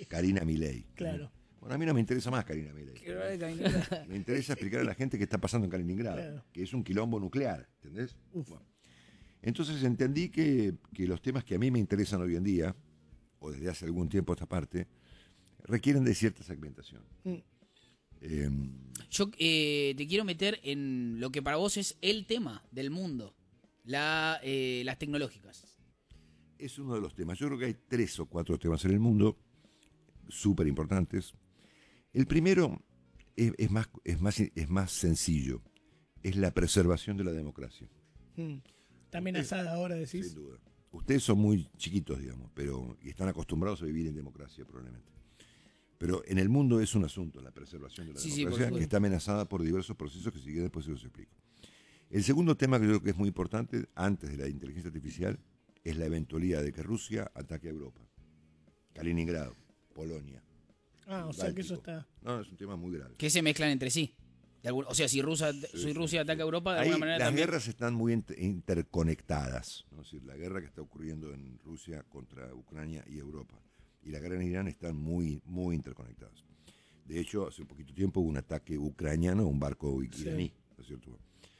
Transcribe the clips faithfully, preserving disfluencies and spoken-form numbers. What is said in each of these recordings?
Karina Milei. Claro. Bueno, a mí no me interesa más Karina Milei. Me interesa explicar a la gente qué está pasando en Kaliningrado, claro. que es un quilombo nuclear, ¿entendés? Bueno, entonces entendí que, que los temas que a mí me interesan hoy en día, o desde hace algún tiempo a esta parte, requieren de cierta segmentación. Mm. Eh, Yo eh, te quiero meter en lo que para vos es el tema del mundo, la, eh, las tecnológicas. Es uno de los temas. Yo creo que hay tres o cuatro temas en el mundo súper importantes. El primero es, es, más, es, más, es más sencillo. Es la preservación de la democracia. Mm. Está amenazada Usted, ahora, decís. Sin duda. Ustedes son muy chiquitos, digamos, pero y están acostumbrados a vivir en democracia, probablemente. Pero en el mundo es un asunto, la preservación de la sí, democracia, sí, que está amenazada por diversos procesos que si quieren después se los explico. El segundo tema que yo creo que es muy importante, antes de la inteligencia artificial, es la eventualidad de que Rusia ataque a Europa. Kaliningrado, Polonia. Ah, o sea Báltico. Que eso está... No, es un tema muy grave. Que se mezclan entre sí. O sea, si Rusia, sí, si Rusia sí, ataca sí. a Europa, de Ahí, alguna manera las también... guerras están muy interconectadas. ¿No? Es decir, la guerra que está ocurriendo en Rusia contra Ucrania y Europa y la guerra en Irán están muy, muy interconectadas. De hecho, hace un poquito tiempo hubo un ataque ucraniano a un barco iraní, sí. ¿no es cierto?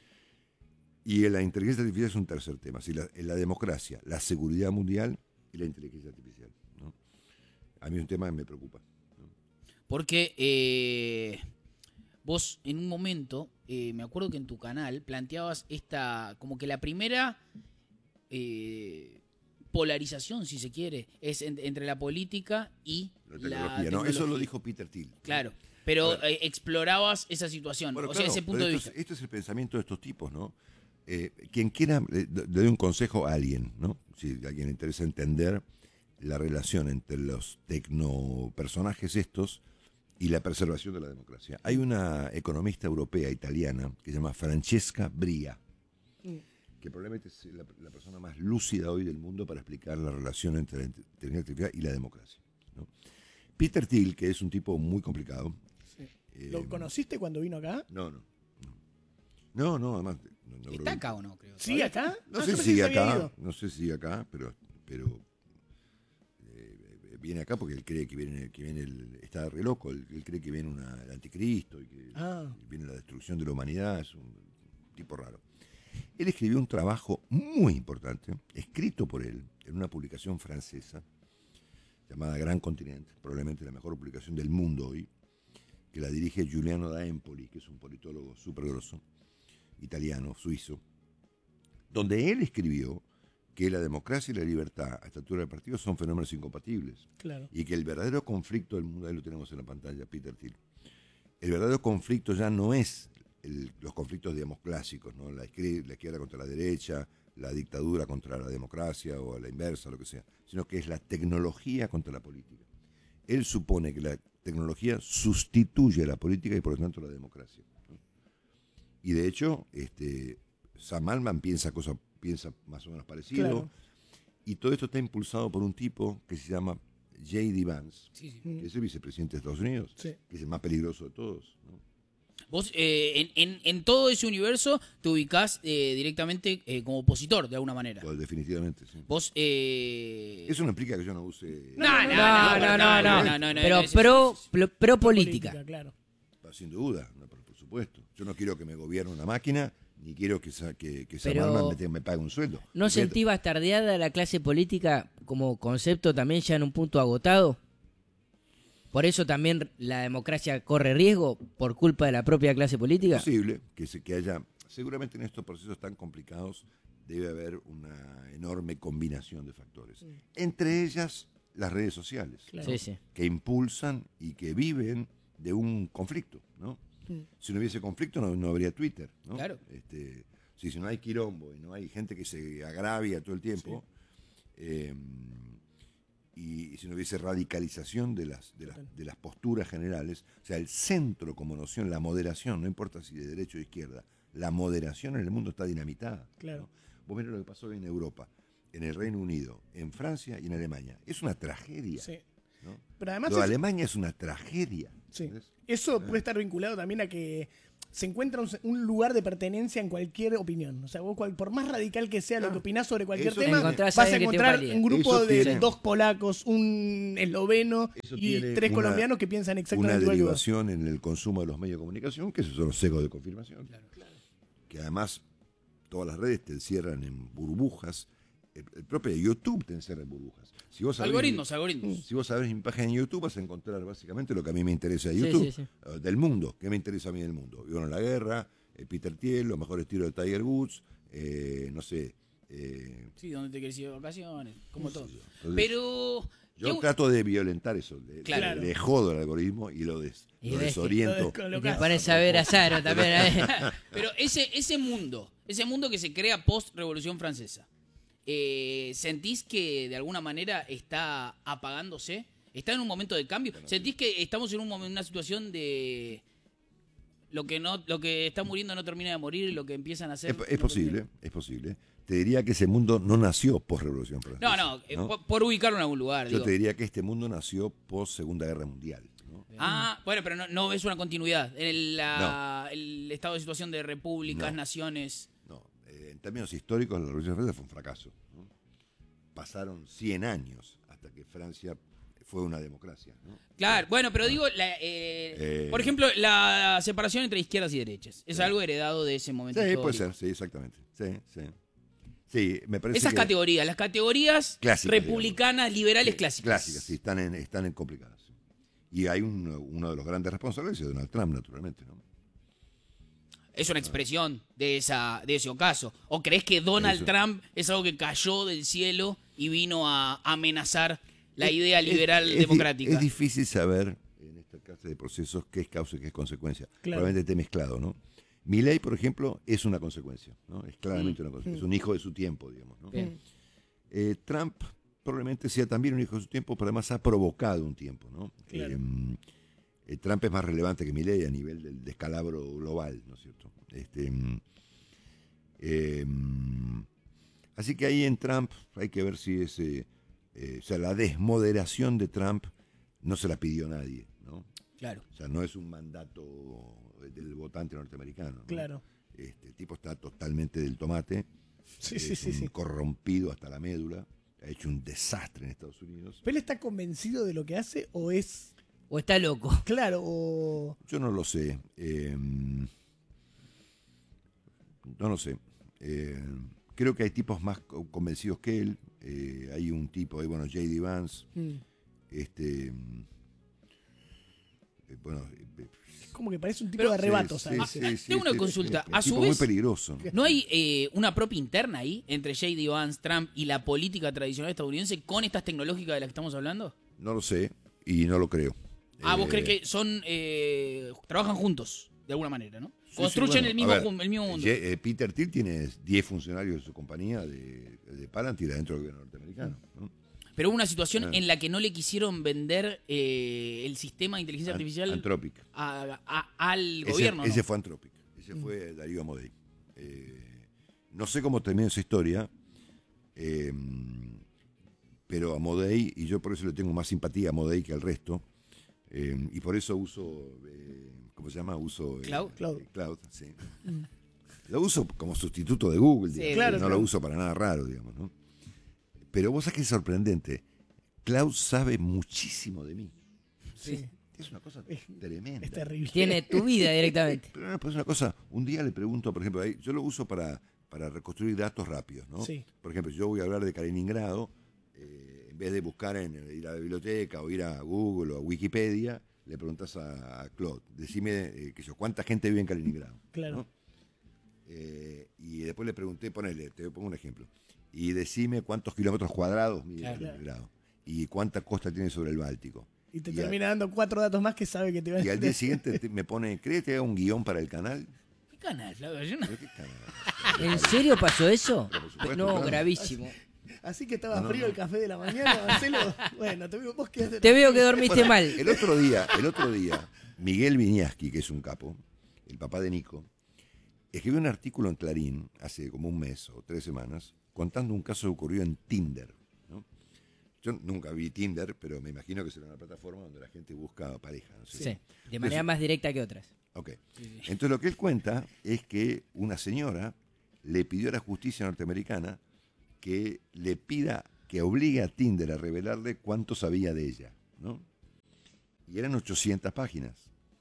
Y la inteligencia artificial es un tercer tema. Es decir, la, la democracia, la seguridad mundial y la inteligencia artificial. ¿no? A mí es un tema que me preocupa. ¿no? Porque... Eh... Vos en un momento, eh, me acuerdo que en tu canal planteabas esta, como que la primera eh, polarización, si se quiere, es en, entre la política y la tecnología. La tecnología. No, eso lo dijo Peter Thiel. Claro, pero eh, explorabas esa situación, bueno, o claro, sea, ese punto de esto vista. Es, esto es el pensamiento de estos tipos, ¿no? Eh, quien quiera, le, le doy un consejo a alguien, ¿no? Si a alguien le interesa entender la relación entre los tecnopersonajes estos y la preservación de la democracia. Hay una economista europea italiana que se llama Francesca Bria, que probablemente es la, la persona más lúcida hoy del mundo para explicar la relación entre la inteligencia artificial y la democracia. ¿no? Peter Thiel, que es un tipo muy complicado. Sí. Eh, ¿Lo conociste cuando vino acá? No, no. No, no, además... No, no ¿Está acá o no? Creo. ¿Sí acá? No ah, sé si sigue acá, no sé si sigue acá, pero... pero viene acá porque él cree que viene, que viene el, está re loco, él, él cree que viene una, el anticristo y que ah. viene la destrucción de la humanidad, es un tipo raro. Él escribió un trabajo muy importante, escrito por él, en una publicación francesa, llamada Gran Continente, probablemente la mejor publicación del mundo hoy, que la dirige Giuliano da Empoli, que es un politólogo súper grosso, italiano, suizo, donde él escribió que la democracia y la libertad a esta altura del partido son fenómenos incompatibles. Claro. Y que el verdadero conflicto del mundo, ahí lo tenemos en la pantalla, Peter Thiel, el verdadero conflicto ya no es el, los conflictos, digamos, clásicos, ¿no? La izquierda, la izquierda contra la derecha, la dictadura contra la democracia o la inversa, lo que sea, sino que es la tecnología contra la política. Él supone que la tecnología sustituye a la política y por lo tanto la democracia. ¿no? Y de hecho, este, Sam Altman piensa cosas piensa más o menos parecido, claro. Y todo esto está impulsado por un tipo que se llama J D Vance, sí, sí. que es el vicepresidente de Estados Unidos, sí. que es el más peligroso de todos. ¿no? Vos eh, en, en, en todo ese universo te ubicás eh, directamente eh, como opositor, de alguna manera. Pues definitivamente, sí. Vos... Eh... Eso no implica que yo no use... No, no, no, no, no, no, no, no, no pero no, pro, pro, pro política. política claro. Sin duda, no, por, por supuesto. Yo no quiero que me gobierne una máquina, ni quiero que, que, que Pero Sam me, me pague un sueldo. ¿No sentí bastardeada la clase política como concepto también ya en un punto agotado? ¿Por eso también la democracia corre riesgo por culpa de la propia clase política? Es posible que, se, que haya, seguramente en estos procesos tan complicados debe haber una enorme combinación de factores. Sí. Entre ellas las redes sociales, claro. sí, sí. que impulsan y que viven de un conflicto, ¿no? Si no hubiese conflicto no, no habría Twitter, ¿no? Claro. Este, si, si no hay quilombo y no hay gente que se agravia todo el tiempo, sí. eh, y, y si no hubiese radicalización de las, de, las, de las posturas generales, o sea, el centro como noción, la moderación, no importa si de derecha o de izquierda, la moderación en el mundo está dinamitada. Claro. ¿no? Vos mirá lo que pasó en Europa, en el Reino Unido, en Francia y en Alemania. Es una tragedia. Sí. ¿no? Pero además Lo de es... Alemania es una tragedia. Sí. Eso puede estar vinculado también a que se encuentra un, un lugar de pertenencia en cualquier opinión. O sea, vos cual, por más radical que sea lo Ah, que opinás sobre cualquier eso tema, encontrás vas a a alguien que te encontrar valida. un grupo Eso de tiene- dos polacos, un esloveno Eso y tiene tres una- colombianos que piensan una exactamente igual que vos. derivación en el consumo de los medios de comunicación, que esos son los sesgos de confirmación. Que además todas las redes te encierran en burbujas. El, el propio YouTube te encierra en burbujas. Si vos abrís- Algoritmos, algoritmos. Si vos abrís mi página en YouTube vas a encontrar básicamente lo que a mí me interesa de Sí, YouTube, sí, sí. eh, del mundo. ¿Qué me interesa a mí del mundo? Y bueno, la guerra, eh, Peter Thiel, los mejores tiros de Tiger Woods, eh, no sé. eh, Sí, donde te querés ir de vacaciones, como todo. entonces, Pero... yo ¿qué- trato de violentar eso, de, Claro. de- le jodo el algoritmo y lo, des- Y lo ves que- Lo desoriento. Y descolocás. te pones a ver a Saro también. ¿eh? Pero ese, ese mundo, ese mundo que se crea post-Revolución Francesa, eh, ¿sentís que de alguna manera está apagándose? ¿Está en un momento de cambio? ¿Sentís que estamos en un momen- una situación de lo que no, lo que está muriendo no termina de morir y lo que empiezan a hacer? Es, no es posible, es posible. Te diría que ese mundo no nació post Revolución Francesa. No, no, eh, Por, por ubicarlo en algún lugar. Yo digo. te diría que este mundo nació post Segunda Guerra Mundial. ¿no? Ah, bueno, pero no, no ves una continuidad en el, la- el estado de situación de repúblicas, No. naciones. No, eh, en términos históricos la Revolución Francesa fue un fracaso. ¿no? Pasaron cien años hasta que Francia fue una democracia. ¿no? Claro, bueno, pero digo, la, eh, Eh. por ejemplo, la separación entre izquierdas y derechas. Es algo heredado de ese momento Sí, histórico. puede ser, sí, exactamente. Sí, sí. Sí, me parece Esas que categorías, las categorías Clásicas, republicanas, liberales, sí, clásicas. Clásicas, sí, están, en, están en complicadas. sí. Y hay un- uno de los grandes responsables, es Donald Trump, naturalmente. ¿no? Es una expresión de, esa, de ese ocaso. ¿O crees que Donald Eso. Trump es algo que cayó del cielo y vino a amenazar la Es- idea es- liberal es di- democrática? Es difícil saber en esta clase de procesos qué es causa y qué es consecuencia. Claro. Probablemente esté mezclado, ¿no? Milei, por ejemplo, es una consecuencia, ¿no? Es claramente una consecuencia. Es un hijo de su tiempo, digamos, ¿no? Bien. Eh, Trump probablemente sea también un hijo de su tiempo, pero además ha provocado un tiempo, ¿no? Claro. Eh, eh, Trump es más relevante que Milei a nivel del descalabro global, ¿no es cierto? Este, mm, eh, mm, así que ahí en Trump hay que ver si ese, eh, o sea, la desmoderación de Trump no se la pidió nadie, ¿no? Claro. O sea, no es un mandato del votante norteamericano. ¿no? Claro. Este, el tipo está totalmente del tomate, Sí, es sí, sí, un sí. corrompido hasta la médula, ha hecho un desastre en Estados Unidos. ¿Pero él está convencido de lo que hace o es O está loco. claro o Yo no lo sé. eh, no lo sé. Eh, creo que hay tipos más co- convencidos que él. Eh, hay un tipo, ahí, bueno, J D Vance, mm, este, mm, eh, bueno, eh, como que parece un tipo Pero- de arrebato, sí, ¿sabes? sí, Ah, sí, sí, tengo una sí, consulta. sí, A es su tipo vez- muy peligroso. ¿no? ¿No hay eh, una propia interna ahí entre J D. Vance, Trump y la política tradicional estadounidense con estas tecnológicas de las que estamos hablando? No lo sé y no lo creo. Ah, vos Eh, crees que son eh, trabajan juntos, de alguna manera, ¿no? sí, Construyen sí, el, bueno, mismo, a ver, jun- el mismo mundo. Ye- eh, Peter Thiel tiene diez funcionarios de su compañía de, de Palantir adentro del gobierno norteamericano. ¿no? Pero hubo una situación Ah. en la que no le quisieron vender eh, el sistema de inteligencia An- artificial Anthropic. a- a- al Ese, gobierno. ese ¿no? fue Anthropic. Ese fue Darío Amodei. Eh, no sé cómo terminó esa historia, eh, pero Amodei, y yo por eso le tengo más simpatía a Amodei que al resto, eh, y por eso uso, eh, ¿cómo se llama? Uso eh, Cloud. Cloud. eh, Cloud, sí. Lo uso como sustituto de Google, Sí, digamos, claro, no claro. lo uso para nada raro, digamos, ¿no? Pero vos sabés que es sorprendente. Cloud sabe muchísimo de mí. Sí. Es una cosa Es- tremenda. Es terrible. Tiene tu vida directamente. Pero no, pues una cosa, un día le pregunto, por ejemplo, ahí, yo lo uso para, para reconstruir datos rápidos, ¿no? Sí. Por ejemplo, yo voy a hablar de Kaliningrado, eh, en vez de buscar en ir a la biblioteca o ir a Google o a Wikipedia, le preguntas a, a Claude, decime eh, que yo, cuánta gente vive en Kaliningrado. Claro. ¿no? Eh, y después le pregunté, ponele, te pongo un ejemplo, y decime cuántos kilómetros cuadrados mide Claro. Kaliningrado y cuánta costa tiene sobre el Báltico. Y te Y termina dando cuatro datos más que sabe que te van Y al día siguiente te- me pone, ¿crees que haga un guión para el canal? ¿Qué canal, Flavio? Yo no- ¿Pero qué canal? ¿En serio pasó eso? Pero por supuesto, No, claro. gravísimo. Así que estaba No, no, frío no. el café de la mañana, Marcelo. Bueno, te veo, vos quedaste Te veo que dormiste Bueno, mal. El otro día, el otro día, Miguel Viñaski, que es un capo, el papá de Nico, escribió un artículo en Clarín hace como un mes o tres semanas contando un caso que ocurrió en Tinder. ¿no? Yo nunca vi Tinder, pero me imagino que será una plataforma donde la gente busca pareja. ¿no? Sí, de manera más directa que otras. Ok. Entonces lo que él cuenta es que una señora le pidió a la justicia norteamericana que le pida, que obligue a Tinder a revelarle cuánto sabía de ella, ¿no? Y eran ochocientas páginas.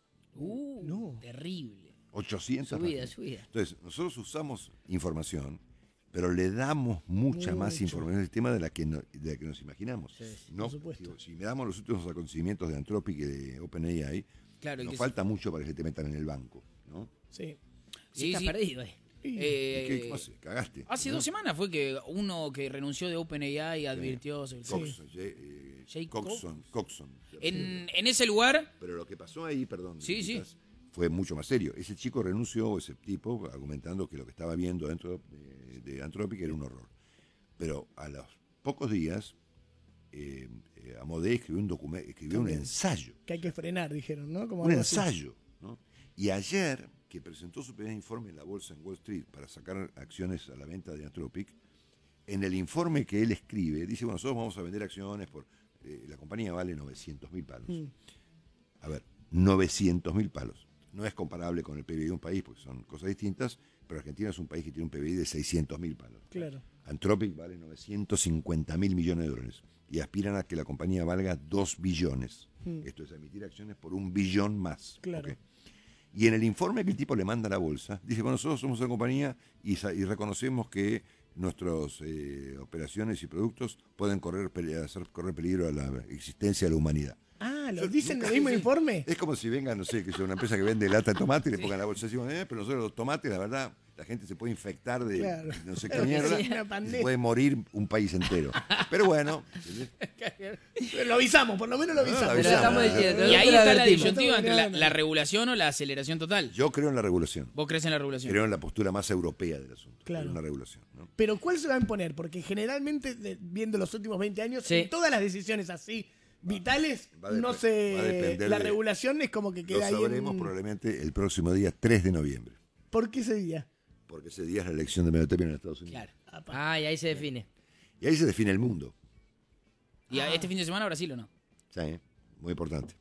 Uh, No. terrible. ochocientas Subida, páginas. subida. Entonces, nosotros usamos información, pero le damos mucha más Mucho. información al tema de la que, no- de la que nos imaginamos. Sí, sí, no, por supuesto. Si, si miramos los últimos acontecimientos de Anthropic y de OpenAI, Claro, el nos que falta mucho para que te metan en el banco, ¿no? Sí. Sí, Sí, estás sí. perdido ahí. Y- ¿Y Eh, qué, qué pasa? Cagaste. hace ¿no? dos semanas fue que uno que renunció de OpenAI advirtió. sobre- Coxon, J- eh, Jake Coxon, Coxon. En, en ese lugar, Pero lo que pasó ahí, perdón, Sí, sí. quizás, fue mucho más serio. Ese chico renunció, ese tipo, argumentando que lo que estaba viendo dentro de, de Anthropic era un horror. Pero a los pocos días, eh, eh, Amodei escribió un documento, escribió un También. ensayo, Que hay que frenar, dijeron, ¿no? Como un algo así. ensayo, ¿no? Y ayer, que presentó su primer informe en la bolsa en Wall Street para sacar acciones a la venta de Anthropic, en el informe que él escribe, dice, bueno, nosotros vamos a vender acciones por... eh, la compañía vale novecientos mil palos. Mm. A ver, novecientos mil palos. No es comparable con el P B I de un país, porque son cosas distintas, pero Argentina es un país que tiene un P B I de seiscientos mil palos. Claro. Anthropic vale novecientos cincuenta mil millones de dólares y aspiran a que la compañía valga dos billones. Mm. Esto es emitir acciones por un billón más. Claro. ¿ok? Y en el informe que el tipo le manda a la bolsa, dice, bueno, nosotros somos una compañía y, sa- y reconocemos que nuestras eh, operaciones y productos pueden correr, peli- hacer correr peligro a la existencia de la humanidad. Ah, ¿lo Yo dicen en nunca- el mismo sí. informe? Es como si venga, no sé, que sea una empresa que vende lata de tomate y le pongan la bolsa encima, eh, pero nosotros los tomates, la verdad, la gente se puede infectar de Claro. no sé qué Claro, mierda, sí, una y pandemia. se puede morir un país entero. Pero bueno, ¿entendés? Lo avisamos, por lo menos lo No, lo avisamos. Pero avisamos. estamos diciendo, y ahí nosotros está la advertimos. disyuntiva entre la, Estamos la regulación o la aceleración total. yo creo en la regulación. ¿Vos crees en la regulación? Creo en la postura más europea del asunto. Claro. Creo en una regulación. ¿no? Pero ¿cuál se va a imponer? Porque generalmente, de- viendo los últimos veinte años, Sí. en todas las decisiones así vitales, Va a no dep- se. va a depender La de- regulación es como que Lo queda ahí. sabremos En... probablemente el próximo día tres de noviembre, ¿Por qué ese día? porque ese día es la elección de medio término en Estados Unidos. Claro. Apa. Ah, y ahí se define. Y ahí se define el mundo. ¿Y a- este fin de semana Brasil o no? Sí, muy importante.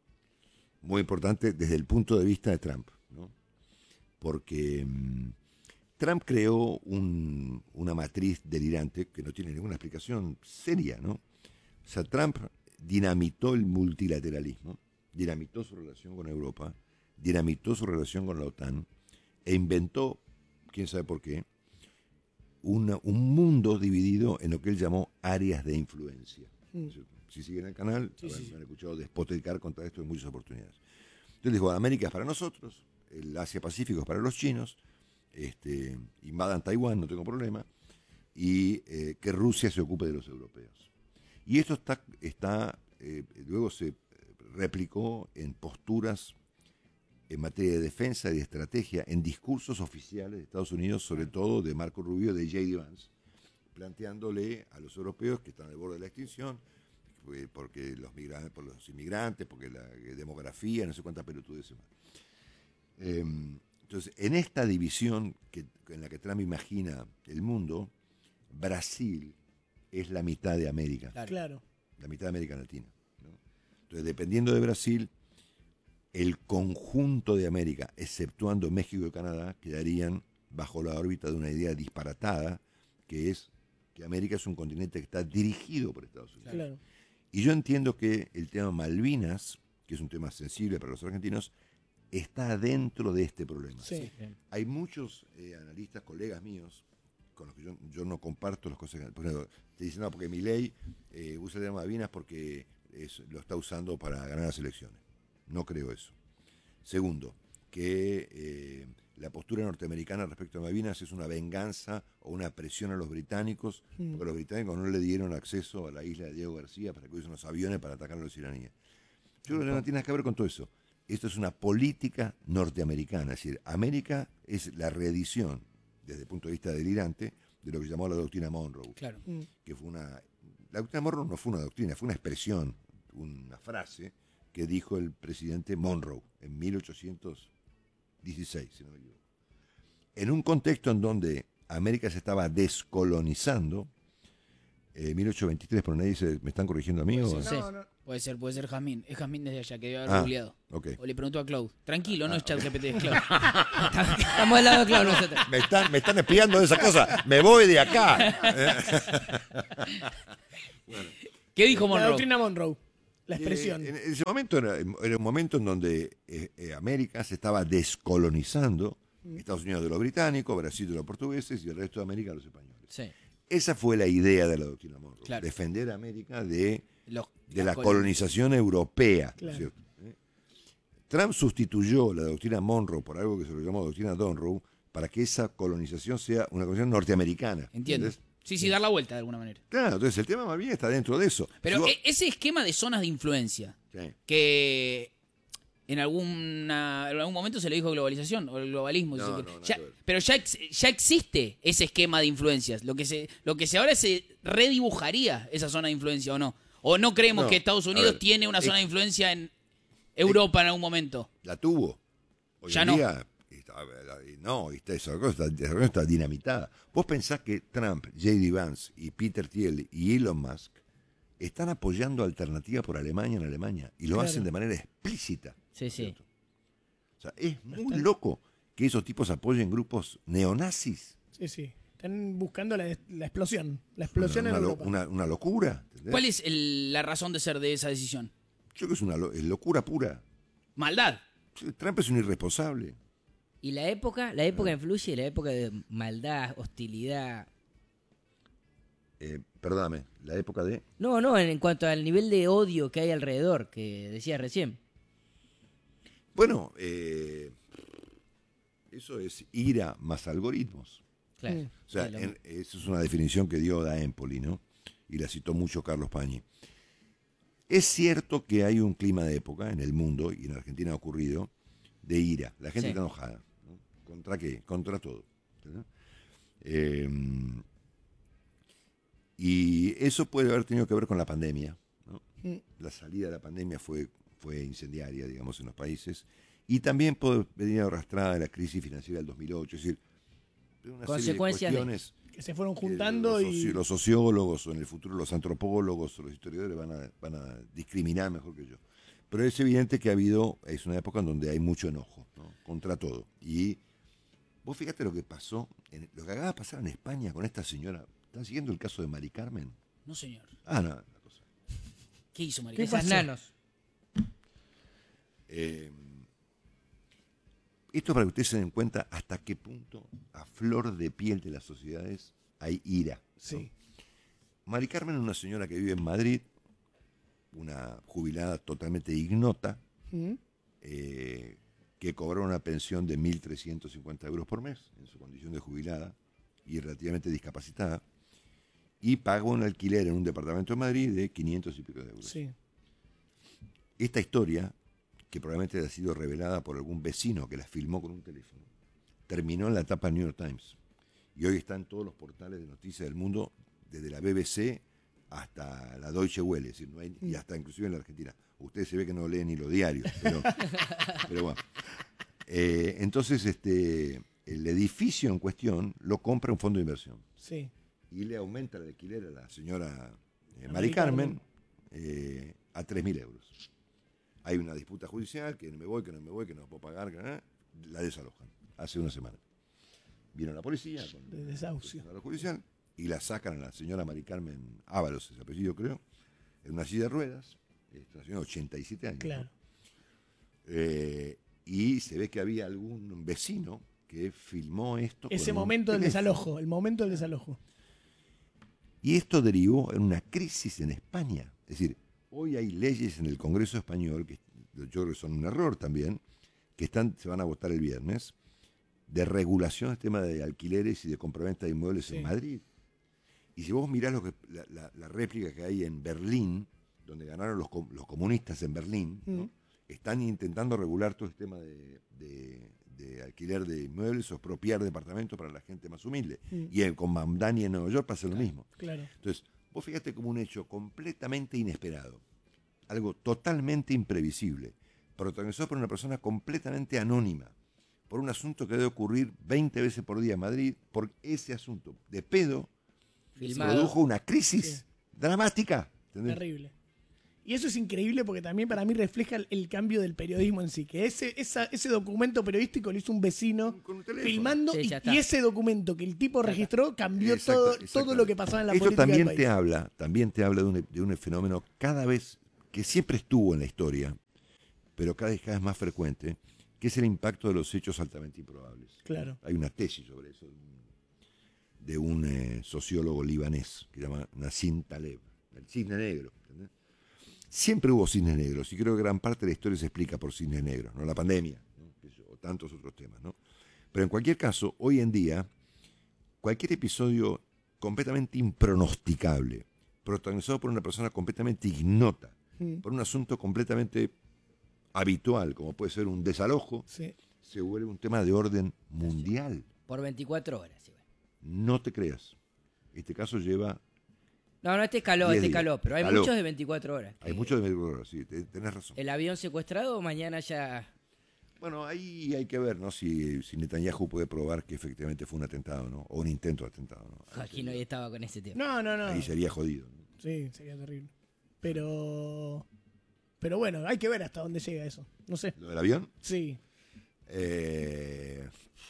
Muy importante desde el punto de vista de Trump, ¿no? Porque mm, Trump creó un- una matriz delirante que no tiene ninguna explicación seria, ¿no? O sea, Trump dinamitó el multilateralismo, dinamitó su relación con Europa, dinamitó su relación con la OTAN e inventó, quién sabe por qué, una- un mundo dividido en lo que él llamó áreas de influencia. Mm. Si siguen el canal, Sí, habrán- sí, sí. han escuchado despotricar contra esto en muchas oportunidades. Entonces dijo, América es para nosotros, el Asia-Pacífico es para los chinos, este, invadan Taiwán, no tengo problema, y eh, que Rusia se ocupe de los europeos. Y esto está, está eh, luego se replicó en posturas en materia de defensa y de estrategia, en discursos oficiales de Estados Unidos, sobre todo de Marco Rubio, de J D Vance, planteándole a los europeos que están al borde de la extinción, eh, porque los migrantes, por los inmigrantes, porque la eh, demografía, no sé cuántas pelotudeces más. Eh, entonces, en esta división que, en la que Trump imagina el mundo, Brasil es la mitad de América, Claro. Claro. la mitad de América Latina, ¿no? Entonces, dependiendo de Brasil, el conjunto de América, exceptuando México y Canadá, quedarían bajo la órbita de una idea disparatada, que es que América es un continente que está dirigido por Estados Unidos. Claro. Y yo entiendo que el tema Malvinas, que es un tema sensible para los argentinos, está dentro de este problema. Sí. Hay muchos eh, analistas, colegas míos, con los que yo, yo no comparto las cosas que... Por ejemplo, te dicen, no, porque Milei eh, usa el tema Malvinas porque es- lo está usando para ganar las elecciones. No creo eso. Segundo, que eh, la postura norteamericana respecto a Malvinas es una venganza o una presión a los británicos, Mm. porque los británicos no le dieron acceso a la isla de Diego García para que usen los aviones para atacar a los iraníes. Yo creo que no tiene nada que ver con todo eso. Esto es una política norteamericana, es decir, América es la reedición, desde el punto de vista delirante, de lo que se llamó la doctrina Monroe, Claro. Mm. que fue una... La doctrina Monroe no fue una doctrina, fue una expresión, una frase que dijo el presidente Monroe en mil ochocientos dieciséis, si no me equivoco. En un contexto en donde América se estaba descolonizando, Eh, mil ochocientos veintitrés, pero nadie se, ¿me están corrigiendo a mí? O? Sí. No, no. Puede ser, puede ser Jazmín. Es Jazmín desde allá, que debe haber Ah, googleado. ok. O le preguntó a Cloud. Tranquilo, no es ChatGPT, es Cloud. Estamos del lado de Clau nosotros. Me están, me están espiando de esa cosa. Me voy de acá. ¿Qué dijo La Monroe? doctrina Monroe. La expresión. Eh, en ese momento era, era un momento en donde eh, eh, América se estaba descolonizando, Estados Unidos de los británicos, Brasil de los portugueses y el resto de América de los españoles. Sí. Esa fue la idea de la doctrina Monroe, Claro. defender a América de, Los- de la col- colonización europea. ¿No es Claro. cierto? ¿Eh? Trump sustituyó la doctrina Monroe por algo que se lo llamó doctrina Monroe para que esa colonización sea una colonización norteamericana. Entiendo. ¿Entendés? Sí, sí, dar la vuelta de alguna manera. Claro, entonces el tema más bien está dentro de eso. Pero Si vos- e- ese esquema de zonas de influencia, Sí. que en, alguna, en algún momento se le dijo globalización o el globalismo. No, si se no, quiere. nada Ya- que ver. pero ya, ex- ya existe ese esquema de influencias. Lo que se, lo que se ahora se redibujaría esa zona de influencia o no. O no creemos No, que Estados a Unidos ver, tiene una es- zona de influencia en Europa en algún momento. La tuvo. Hoy Ya en no. día, está- no, está, esa, cosa está, esa cosa está dinamitada. Vos pensás que Trump, J D Vance y Peter Thiel y Elon Musk están apoyando alternativa por Alemania en Alemania y lo Claro. hacen de manera explícita. Sí, sí. O sea, es muy loco que esos tipos apoyen grupos neonazis. Sí, sí. Están buscando la, la explosión. La explosión una, en una lo- Europa. una- una locura. ¿entendés? ¿Cuál es el- la razón de ser de esa decisión? Yo creo que es una lo- es locura pura. Maldad. Trump es un irresponsable. Y la época, la época influye, la época de maldad, hostilidad. Eh, perdóname, la época de... No, no, en, en cuanto al nivel de odio que hay alrededor, que decías recién. Bueno, eh, eso es ira más algoritmos. Claro. Mm. O sea, Sí, lo- en- esa es una definición que dio Da Empoli, ¿no? Y la citó mucho Carlos Pañi. Es cierto que hay un clima de época en el mundo, y en Argentina ha ocurrido, de ira. La gente Sí. está enojada. ¿no? ¿Contra qué? Contra todo. ¿no? Eh, y eso puede haber tenido que ver con la pandemia. ¿no? Mm. La salida de la pandemia fue, fue incendiaria, digamos, en los países. Y también puede venir arrastrada de la crisis financiera del dos mil ocho. Es decir, una Consecuencias de- serie de cuestiones Que se fueron que juntando los, y. soci- los sociólogos o en el futuro los antropólogos o los historiadores van a, van a discriminar mejor que yo. Pero es evidente que ha habido, es una época en donde hay mucho enojo, ¿no? Contra todo. Y vos fíjate lo que pasó, en- lo que acaba de pasar en España con esta señora. ¿Están siguiendo el caso de Mari Carmen? No, señor. Ah, no, una cosa. ¿Qué hizo, Marica? ¿Qué Esas pasó? nanos. Eh, esto para que ustedes se den cuenta hasta qué punto a flor de piel de las sociedades hay ira. ¿no? Sí. Mari Carmen es una señora que vive en Madrid, una jubilada totalmente ignota, Mm. eh, que cobró una pensión de mil trescientos cincuenta euros por mes en su condición de jubilada y relativamente discapacitada, y pagó un alquiler en un departamento de Madrid de quinientos y pico de euros. Sí. Esta historia, que probablemente haya sido revelada por algún vecino que la filmó con un teléfono, terminó en la tapa del New York Times. Y hoy está en todos los portales de noticias del mundo, desde la B B C hasta la Deutsche Welle, es decir, no hay- y hasta inclusive en la Argentina. Ustedes se ve que no leen ni los diarios, pero, pero bueno. Eh, entonces, este, el edificio en cuestión lo compra un fondo de inversión Sí. y le aumenta el alquiler a la señora eh, A Mari Mari Carmen eh, a tres mil euros. Hay una disputa judicial, que no me voy, que no me voy, que no puedo pagar, que no, la desalojan hace una semana. Vino la policía con De desahucio. a la judicial y la sacan a la señora Mari Carmen Ábalos, ese apellido creo, en una silla de ruedas, es una señora de ochenta y siete años. ¿no? Claro. Eh, y se ve que había algún vecino que filmó esto. Ese con un momento del teléfono. desalojo. El momento del desalojo. Y esto derivó en una crisis en España. Es decir, hoy hay leyes en el Congreso Español, que yo creo que son un error también, que están, se van a votar el viernes, de regulación del tema de alquileres y de compraventa de inmuebles Sí. en Madrid. Y si vos mirás lo que, la, la- la réplica que hay en Berlín, donde ganaron los, com- los comunistas en Berlín, ¿no? Mm. Están intentando regular todo el tema de, de- de alquiler de inmuebles o expropiar departamentos para la gente más humilde. Mm. Y en, con Mamdani en Nueva York pasa lo mismo. Claro. Entonces, vos fíjate como un hecho completamente inesperado, algo totalmente imprevisible, protagonizado por una persona completamente anónima, por un asunto que debe ocurrir veinte veces por día en Madrid, por ese asunto de pedo, Filmado. produjo una crisis Sí. dramática. ¿entendés? Terrible. Y eso es increíble porque también para mí refleja el, el cambio del periodismo en sí. Que ese, esa- ese documento periodístico lo hizo un vecino Con un teléfono. filmando Sí, y, ya está. y ese documento que el tipo registró cambió Exacto, todo, exacto. todo lo que pasaba en la Esto política también del te país. habla, también te habla de un, de un fenómeno cada vez que siempre estuvo en la historia, pero cada vez, cada vez más frecuente, que es el impacto de los hechos altamente improbables. Claro. Hay una tesis sobre eso de un eh, sociólogo libanés que se llama Nassim Taleb, el cisne negro. ¿entendés? Siempre hubo cisnes negros y creo que gran parte de la historia se explica por cisnes negros, no la pandemia, ¿no? o tantos otros temas. ¿no? Pero en cualquier caso, hoy en día, cualquier episodio completamente impronosticable, protagonizado por una persona completamente ignota, Mm. por un asunto completamente habitual, como puede ser un desalojo, Sí. se vuelve un tema de orden mundial. Por veinticuatro horas. Sí, bueno. No te creas. Este caso lleva... No, no, este escaló, diez este días. escaló, pero hay Escaló. muchos de veinticuatro horas. Hay Eh, muchos de horas, sí, te- tenés razón. El avión secuestrado mañana ya... Bueno, ahí hay que ver, ¿no? Si, si Netanyahu puede probar que efectivamente fue un atentado, ¿no? O un intento de atentado, ¿no? Ahí Aquí no sería, estaba con ese tema. No, no, no. ahí sería jodido. ¿no? Sí, sería terrible. Pero. Pero bueno, hay que ver hasta dónde llega eso. No sé. ¿Lo del avión? Sí. Eh,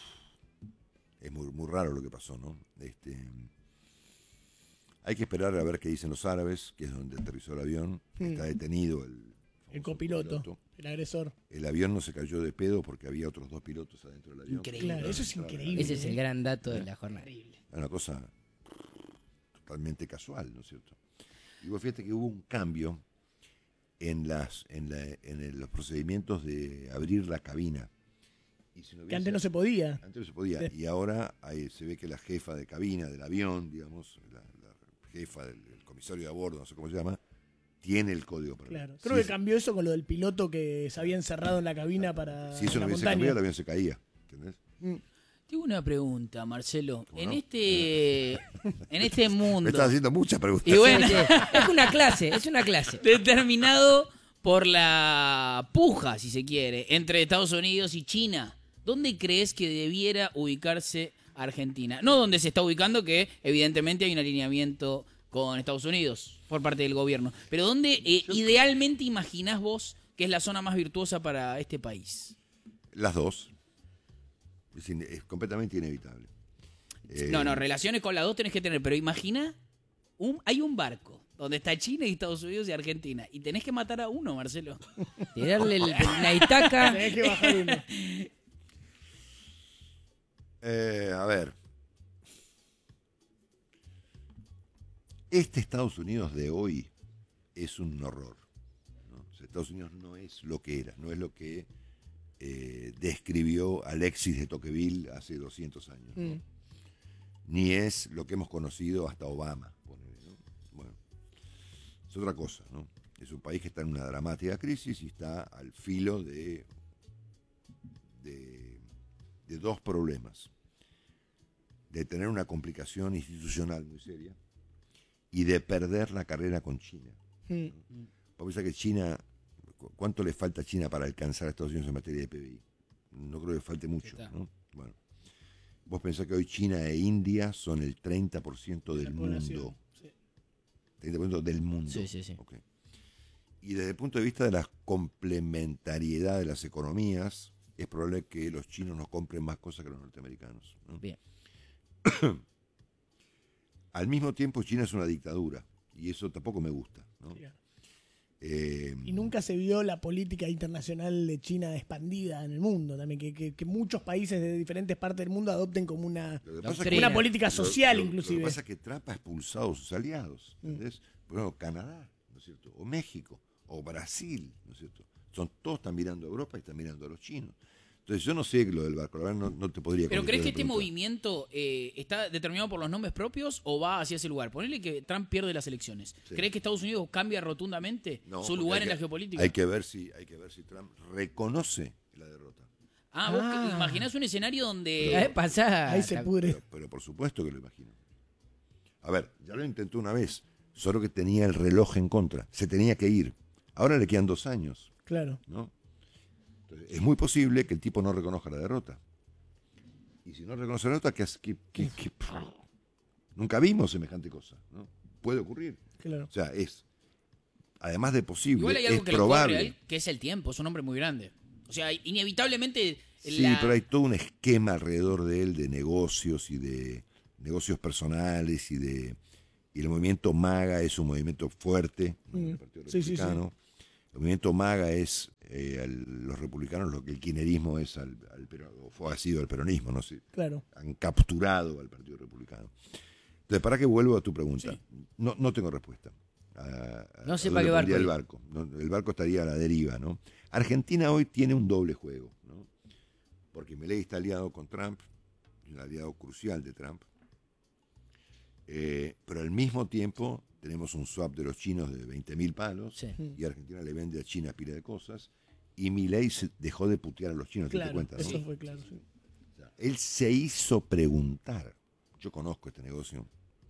es muy, muy raro lo que pasó, ¿no? Este, hay que esperar a ver qué dicen los árabes, que es donde aterrizó el avión. Mm. Está detenido el, El famoso copiloto, piloto. el agresor. El avión no se cayó de pedo porque había otros dos pilotos adentro del avión. Increíble. Claro, eso es increíble. Ese es el gran dato de la jornada. Terrible. Es una cosa totalmente casual, ¿no es cierto? Y vos fíjate que hubo un cambio en, las, en, la- en el- los procedimientos de abrir la cabina. Y si no Que antes hubiese- no se podía. Antes no se podía. Sí. Y ahora ahí se ve que la jefa de cabina del avión, digamos, la, la jefa del el comisario de a bordo, no sé cómo se llama, tiene el código para Claro. Sí, Creo que sí. cambió eso con lo del piloto que se había encerrado en la cabina para Si eso no la hubiese montaña. cambiado, el avión se caía. ¿Entendés? Mm. Tengo una pregunta, Marcelo. ¿Cómo En no? este, en este Me mundo estás haciendo muchas preguntas. Y bueno. Sí, sí. Es una clase, es una clase. determinado por la puja, si se quiere, entre Estados Unidos y China, ¿dónde crees que debiera ubicarse Argentina? No donde se está ubicando, que evidentemente hay un alineamiento con Estados Unidos por parte del gobierno, pero ¿dónde eh, idealmente imaginás vos que es la zona más virtuosa para este país? Las dos. Es, in- es completamente inevitable. Eh, No, no, relaciones con las dos tenés que tener, pero imagina, un, hay un barco donde está China y Estados Unidos y Argentina, y tenés que matar a uno, Marcelo. Tirarle el, una itaca. Tenés que bajar uno. eh, a ver. Este Estados Unidos de hoy es un horror. ¿no? O sea, Estados Unidos no es lo que era, no es lo que eh, describió Alexis de Tocqueville hace doscientos años. ¿no? Mm. Ni es lo que hemos conocido hasta Obama. ponele, ¿no? Bueno, es otra cosa, ¿no? Es un país que está en una dramática crisis y está al filo de, de, de dos problemas. De tener una complicación institucional muy seria y de perder la carrera con China. Mm. Vos pensás que China, ¿cu- ¿cuánto le falta a China para alcanzar a Estados Unidos en materia de P B I? No creo que falte mucho, Está. ¿no? Bueno, vos pensás que hoy China e India son el treinta por ciento del La población, mundo. sí. treinta por ciento del mundo. Sí, sí, sí. Ok. Y desde el punto de vista de la complementariedad de las economías, es probable que los chinos nos compren más cosas que los norteamericanos. ¿no? Bien. Al mismo tiempo, China es una dictadura y eso tampoco me gusta. ¿no? Claro. Eh, Y nunca se vio la política internacional de China expandida en el mundo también, que, que- que muchos países de diferentes partes del mundo adopten como una, Lo que pasa es que- Doctrina. una política social lo- lo- inclusive. Lo que pasa es que Trump ha expulsado a sus aliados, Mm. ¿entendés? Por ejemplo, Canadá, ¿no es cierto? O México, o Brasil, ¿no es cierto? Son, todos están mirando a Europa y están mirando a los chinos. Entonces yo no sé lo del barco, la verdad no, no te podría ¿Pero contestar crees que la este pregunta. movimiento eh, está determinado por los nombres propios o va hacia ese lugar? Ponele que Trump pierde las elecciones. Sí. ¿Crees que Estados Unidos cambia rotundamente No, su porque lugar hay en que- la geopolítica? Hay que ver si, hay que ver si Trump reconoce la derrota. Ah, vos Ah. que- imaginás un escenario donde... Eh, pasá. Ahí se pudre. Pero, pero por supuesto que lo imagino. A ver, ya lo intentó una vez, solo que tenía el reloj en contra, se tenía que ir. Ahora le quedan dos años, Claro. ¿no? Entonces, es muy posible que el tipo no reconozca la derrota. Y si no reconoce la derrota, ¿qué, hace? ¿Qué- qué- qué- Nunca vimos semejante cosa, ¿no? Puede ocurrir. Claro. O sea, es, además de posible, Igual hay algo es que lo probable. corre a él, que es el tiempo. Es un hombre muy grande. O sea, inevitablemente... Sí, la- pero hay todo un esquema alrededor de él de negocios y de negocios personales y de y el movimiento MAGA es un movimiento fuerte, ¿no? Mm. El Partido Sí, sí, sí. Republicano. El movimiento MAGA es eh, al- los republicanos lo que el kirchnerismo es al, al pero- o fue ha sido el peronismo, no sé, Claro. han capturado al Partido Republicano. Entonces, para que vuelvo a tu pregunta, Sí. no, no tengo respuesta. A- a- No sé a para dónde qué barco pondría el ir. barco. ¿No? El barco estaría a la deriva, ¿no? Argentina hoy tiene un doble juego, ¿no? Porque Milei está aliado con Trump, un aliado crucial de Trump. Eh, pero al mismo tiempo tenemos un swap de los chinos de veinte mil palos Sí. y Argentina le vende a China pila de cosas y Milei se dejó de putear a los chinos, ¿te das Claro, cuenta? ¿no? eso fue claro. Sí. O sea, él se hizo preguntar. Yo conozco este negocio.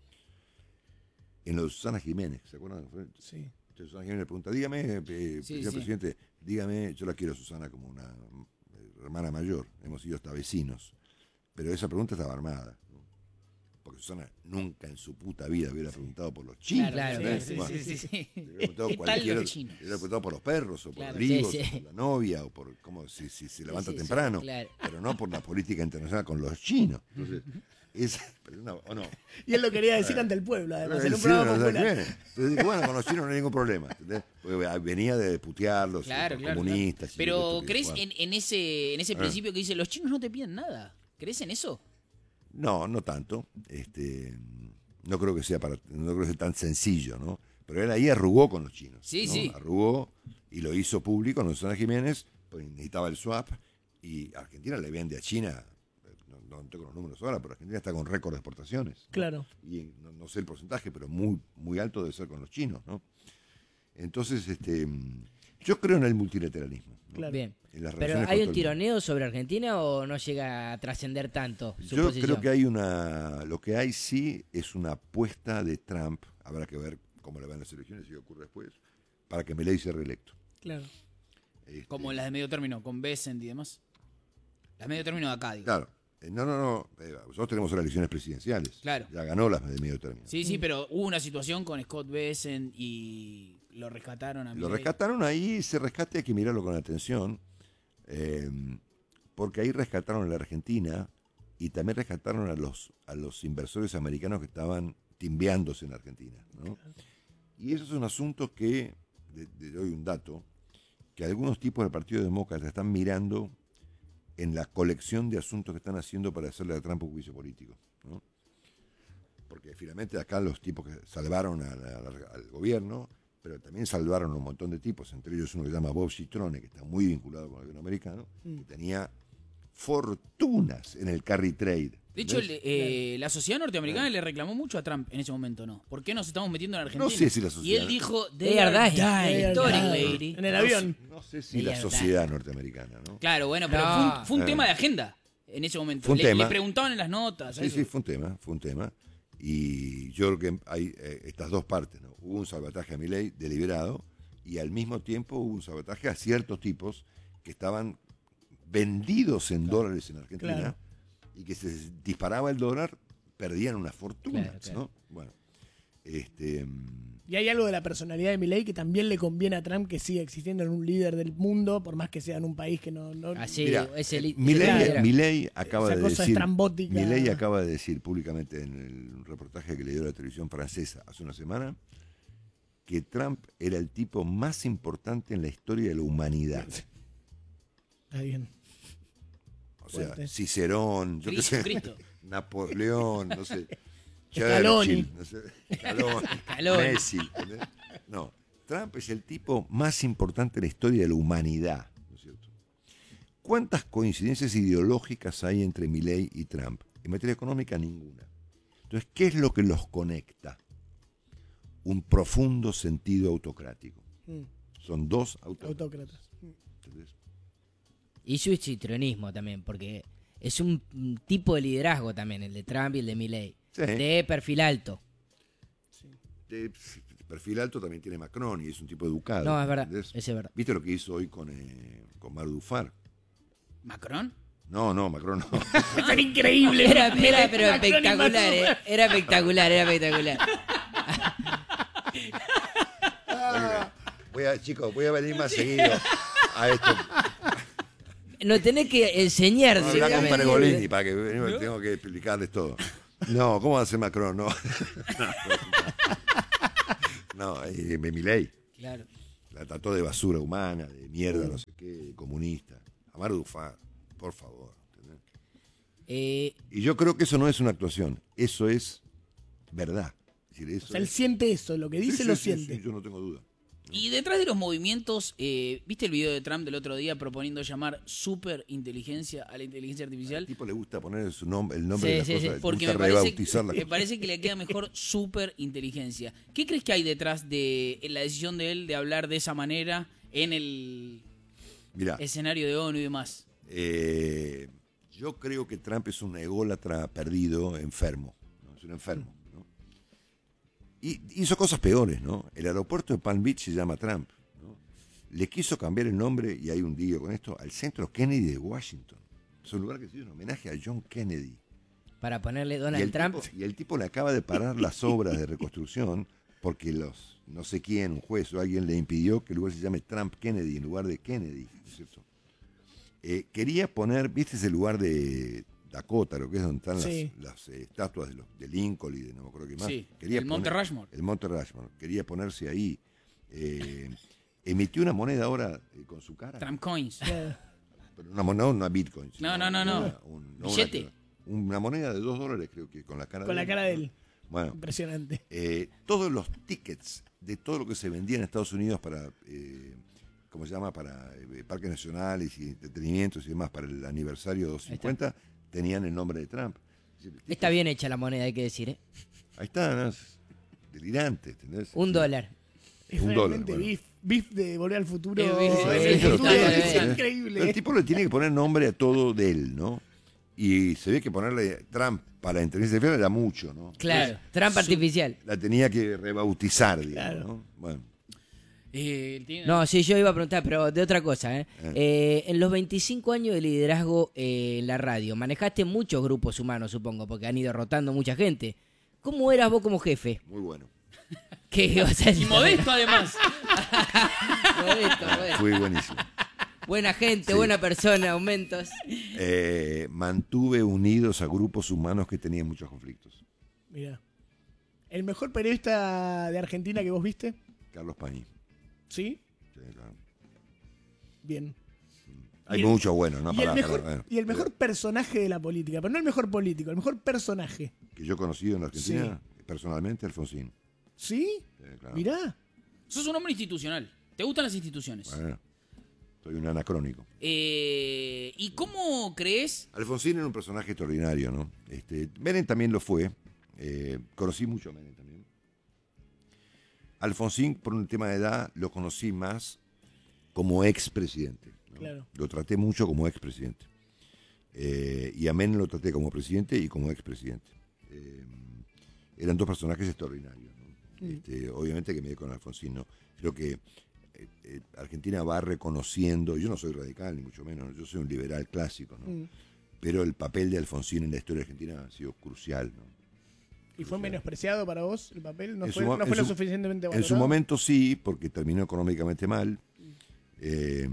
En lo de Susana Jiménez, ¿se acuerdan? Fue- Sí. Susana Jiménez le pregunta, dígame, eh, Sí, señor sí. presidente, dígame, yo la quiero a Susana como una eh, hermana mayor, hemos sido hasta vecinos. Pero esa pregunta estaba armada, ¿no? Porque Susana nunca en su puta vida hubiera preguntado por los chinos. Claro, Claro, sí, ¿entendés? sí, Bueno, sí, sí, sí. le hubiera preguntado ¿Qué tal cualquier- los chinos? le hubiera preguntado por los perros, o por Claro. los libros, Sí, sí. o por la novia, o por cómo si, si se levanta Sí, sí, temprano, claro. pero no por la política internacional con los chinos. Entonces, es, pero no, ¿o no? Y él lo quería decir ante el pueblo, además, en un Sí, programa no sé popular. qué. Entonces digo, bueno, con los chinos no hay ningún problema. ¿Entendés? Porque venía de putearlos, Claro, los claro, comunistas. claro. y Pero esto que ¿crees jugaban. en, en ese, en ese Ah. principio que dice los chinos no te piden nada? ¿Crees en eso? No, no tanto. Este, no creo que sea para, no creo que sea tan sencillo, ¿no? Pero él ahí arrugó con los chinos. Sí, ¿no? sí. Arrugó y lo hizo público con Susana Jiménez, porque necesitaba el swap, y Argentina le vende a China, no, no tengo los números ahora, pero Argentina está con récord de exportaciones. ¿no? Claro. Y no, no sé el porcentaje, pero muy, muy alto debe ser con los chinos, ¿no? Entonces, este, yo creo en el multilateralismo. ¿no? Claro. Bien. En las ¿Pero relaciones hay con un todo el mundo. tironeo sobre Argentina o no llega a trascender tanto su Yo posición? creo que hay una, lo que hay sí es una apuesta de Trump, habrá que ver cómo le van las elecciones y qué ocurre después, para que Milei sea reelecto. Claro. Este, Como las de medio término, con Bessent y demás. Las de medio término de acá, digo. Claro, eh, no, no, no, eh, nosotros tenemos ahora elecciones presidenciales. Claro. Ya ganó las de medio término. Sí, sí, pero hubo una situación con Scott Bessent y lo rescataron a Lo Milei. rescataron ahí, ese rescate hay que mirarlo con atención, eh, porque ahí rescataron a la Argentina y también rescataron a los, a los inversores americanos que estaban timbeándose en Argentina, ¿no? Y eso es un asunto que, de, de- doy un dato, que algunos tipos del Partido Demócrata están mirando en la colección de asuntos que están haciendo para hacerle a Trump un juicio político, ¿no? Porque finalmente acá los tipos que salvaron a la- al, al gobierno, pero también salvaron a un montón de tipos, entre ellos uno que se llama Bob Citrone, que está muy vinculado con el gobierno americano, Mm. que tenía fortunas en el carry trade. De hecho, ¿entendés? le- eh, la sociedad norteamericana le reclamó mucho a Trump en ese momento, ¿no? ¿Por qué nos estamos metiendo en Argentina? No sé si la Y sociedad- él dijo, They are dying. They are Story, dying. lady. En el No avión. sé- No sé si Ella la está- sociedad norteamericana, ¿no? Claro, bueno, pero No. fue un, fue un Eh. tema de agenda en ese momento. Fue un le, tema. le preguntaban en las notas. Sí, eso. sí, fue un tema, fue un tema. Y yo creo que hay eh, estas dos partes, ¿no? Hubo un sabotaje a Milei deliberado y al mismo tiempo hubo un sabotaje a ciertos tipos que estaban vendidos en dólares en Argentina Claro. y que se disparaba el dólar, perdían unas fortunas, Claro, claro. ¿no? Bueno, este... mm, Y hay algo de la personalidad de Milei que también le conviene a Trump que siga existiendo en un líder del mundo, por más que sea en un país que no... no Así, Mira, ese li- Milei, ese Claro. Milei acaba Esa de cosa decir, estrambótica. Milei acaba de decir públicamente en el reportaje que le dio la televisión francesa hace una semana que Trump era el tipo más importante en la historia de la humanidad. Está bien. O sea, Fuerte. Cicerón, yo qué Cristo, sé, Cristo. Napoleón, no sé, Scaloni. Churchill, no sé, Scaloni, Scaloni. Messi. ¿entendés? No, Trump es el tipo más importante en la historia de la humanidad, ¿no es cierto? ¿Cuántas coincidencias ideológicas hay entre Milei y Trump? En materia económica, ninguna. Entonces, ¿qué es lo que los conecta? Un profundo sentido autocrático. Mm, Son dos autócratas. Autócratas. Mm. ¿entendés? Y su citronismo también, porque es un un tipo de liderazgo también, el de Trump y el de Milei. Sí. De perfil alto. De perfil alto también tiene Macron y es un tipo educado. No, es verdad, ¿entendés? ese es verdad. ¿Viste lo que hizo hoy con, eh, con Mar Dufar? ¿Macron? No, no, Macron no. Era increíble. Era, era pero Macron y espectacular, Macron. eh. Era espectacular, era espectacular. Voy a, chicos, voy a venir más seguido a esto. Nos tenés que enseñar Voy a hablar con directamente. Pergolini para que ¿no? Tengo que explicarles todo. No, ¿cómo va a ser Macron? No. No, eh, Milei. Claro. La trató de basura humana, de mierda, no sé qué, de comunista. Amar Dufá, por favor. ¿entendés? Eh, Y yo creo que eso no es una actuación, eso es verdad. Es decir, eso O sea, él es- siente eso, lo que dice Sí, sí, lo sí, siente. sí, yo no tengo duda. Y detrás de los movimientos, eh, ¿viste el video de Trump del otro día proponiendo llamar superinteligencia a la inteligencia Al artificial? tipo le gusta poner su nombre, el nombre Sí, de las sí, sí. cosas, le Porque gusta me parece, rebautizar las me cosas. parece que le queda mejor superinteligencia. ¿Qué crees que hay detrás de la decisión de él de hablar de esa manera en el Mirá, escenario de ONU y demás? eh, yo creo que Trump es un ególatra perdido, enfermo. ¿no? Es un enfermo. ¿no? Y hizo cosas peores, ¿no? El aeropuerto de Palm Beach se llama Trump. ¿no? Le quiso cambiar el nombre, y hay un lío con esto, al Centro Kennedy de Washington. Es un lugar que se hizo en homenaje a John Kennedy. para ponerle Y Donald el, Trump. tipo, y el tipo le acaba de parar las obras de reconstrucción porque los, no sé quién, un juez o alguien le impidió que el lugar se llame Trump Kennedy en lugar de Kennedy, ¿no es cierto? Eh, quería poner, ¿viste ese lugar de Dakota, lo que es donde están Sí. las, las eh, estatuas de, los, de Lincoln y de no me acuerdo qué más? Sí, Quería el Monte poner- Rushmore. El Monte Rushmore. Quería ponerse ahí. Eh, emitió una moneda ahora eh, con su cara. Trump Coins. Claro. Pero una moneda, no una Bitcoin. sino No, no, no, no. una- un- no Billete. Una, una moneda de dos dólares, creo que, con la cara Con de la él. cara de él. Bueno, Impresionante. eh, todos los tickets de todo lo que se vendía en Estados Unidos para, eh, ¿cómo se llama? Para eh, parques nacionales y entretenimientos y demás, para el aniversario doscientos cincuenta, tenían el nombre de Trump. Es decir, el tipo- Está bien hecha la moneda, hay que decir, ¿eh? Ahí está, ¿no? Es delirante, ¿entendés? Un Sí. dólar. Es Un realmente dólar, bueno. beef, beef de Volver al Futuro. Es beef, en sí, el sí, futuro, sí, es sí, sí. increíble. Pero el tipo le tiene que poner nombre a todo de él, ¿no? Y se ve que ponerle Trump para la inteligencia artificial era mucho, ¿no? Claro, Trump Su- artificial. La tenía que rebautizar, digamos, Claro. ¿no? Bueno, Eh, él tiene- No, sí, yo iba a preguntar, pero de otra cosa, ¿eh? Eh. Eh, en los veinticinco años de liderazgo eh, en la radio, manejaste muchos grupos humanos, supongo, porque han ido rotando mucha gente. ¿Cómo eras vos como jefe? muy bueno. ¿Qué ibas a Y decir? modesto además. Modesto, modesto. Fui buenísimo. Buena gente, Sí. buena persona, aumentos. Eh, mantuve unidos a grupos humanos que tenían muchos conflictos. Mirá. ¿El mejor periodista de Argentina que vos viste? Carlos Pañi. ¿Sí? Sí, claro. Bien. Hay Y el- muchos buenos, ¿no? y, Pará, el mejor, pará, bueno. y el mejor personaje de la política, pero no el mejor político, el mejor personaje. Que yo he conocido en Argentina, personalmente, Alfonsín. ¿Sí? Sí, claro. Mirá. Sos un hombre institucional. ¿Te gustan las instituciones? Bueno, soy un anacrónico. Eh, ¿Y cómo crees? Alfonsín era un personaje extraordinario, ¿no? Este, Menem también lo fue. Eh, conocí mucho a Menem también. Alfonsín, por un tema de edad, lo conocí más como expresidente. ¿no? Claro. Lo traté mucho como expresidente. Eh, y a Menem lo traté como presidente y como expresidente. Eh, eran dos personajes extraordinarios. ¿no? Mm. Este, obviamente que me quedé con Alfonsín, ¿no? Creo que eh, eh, Argentina va reconociendo, yo no soy radical ni mucho menos, yo soy un liberal clásico, ¿no? Mm. Pero el papel de Alfonsín en la historia argentina ha sido crucial, ¿no? ¿Y fue menospreciado para vos el papel? ¿No En fue, su mo- no en fue lo su- suficientemente En valorado? su momento sí, porque terminó económicamente mal, eh,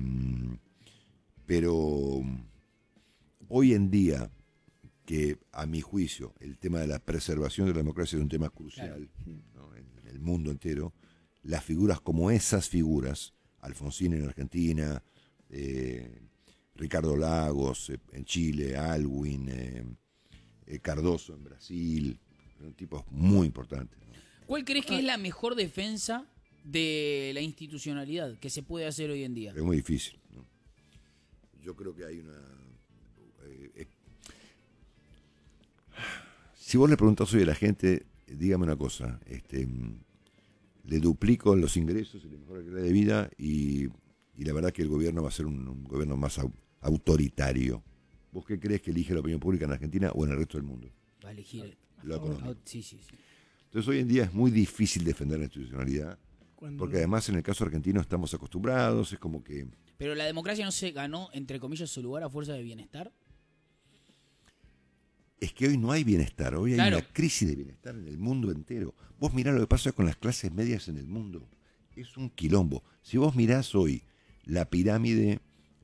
pero hoy en día, que a mi juicio el tema de la preservación de la democracia es un tema crucial, ¿no? en el mundo entero, las figuras como esas figuras, Alfonsín en Argentina, eh, Ricardo Lagos eh, en Chile, Alwin, eh, eh, Cardoso en Brasil, son tipos muy importantes. ¿no? ¿Cuál crees que es la mejor defensa de la institucionalidad que se puede hacer hoy en día? Es muy difícil. ¿no? Yo creo que hay una... eh, eh, si vos le preguntás hoy a la gente, eh, dígame una cosa, este, mm, le duplico los ingresos y le mejoro la calidad de vida y, y la verdad que el gobierno va a ser un, un gobierno más au- autoritario. ¿Vos qué crees que elige la opinión pública en Argentina o en el resto del mundo? Va a elegir. Lo económico. Ah, Sí, sí, sí. Entonces hoy en día es muy difícil defender la institucionalidad, Cuando- porque además en el caso argentino estamos acostumbrados, es como que... Pero la democracia no se ganó, entre comillas, su lugar a fuerza de bienestar. Es que hoy no hay bienestar, hoy hay Claro. una crisis de bienestar en el mundo entero. Vos mirá lo que pasa con las clases medias en el mundo. Es un quilombo. Si vos mirás hoy la pirámide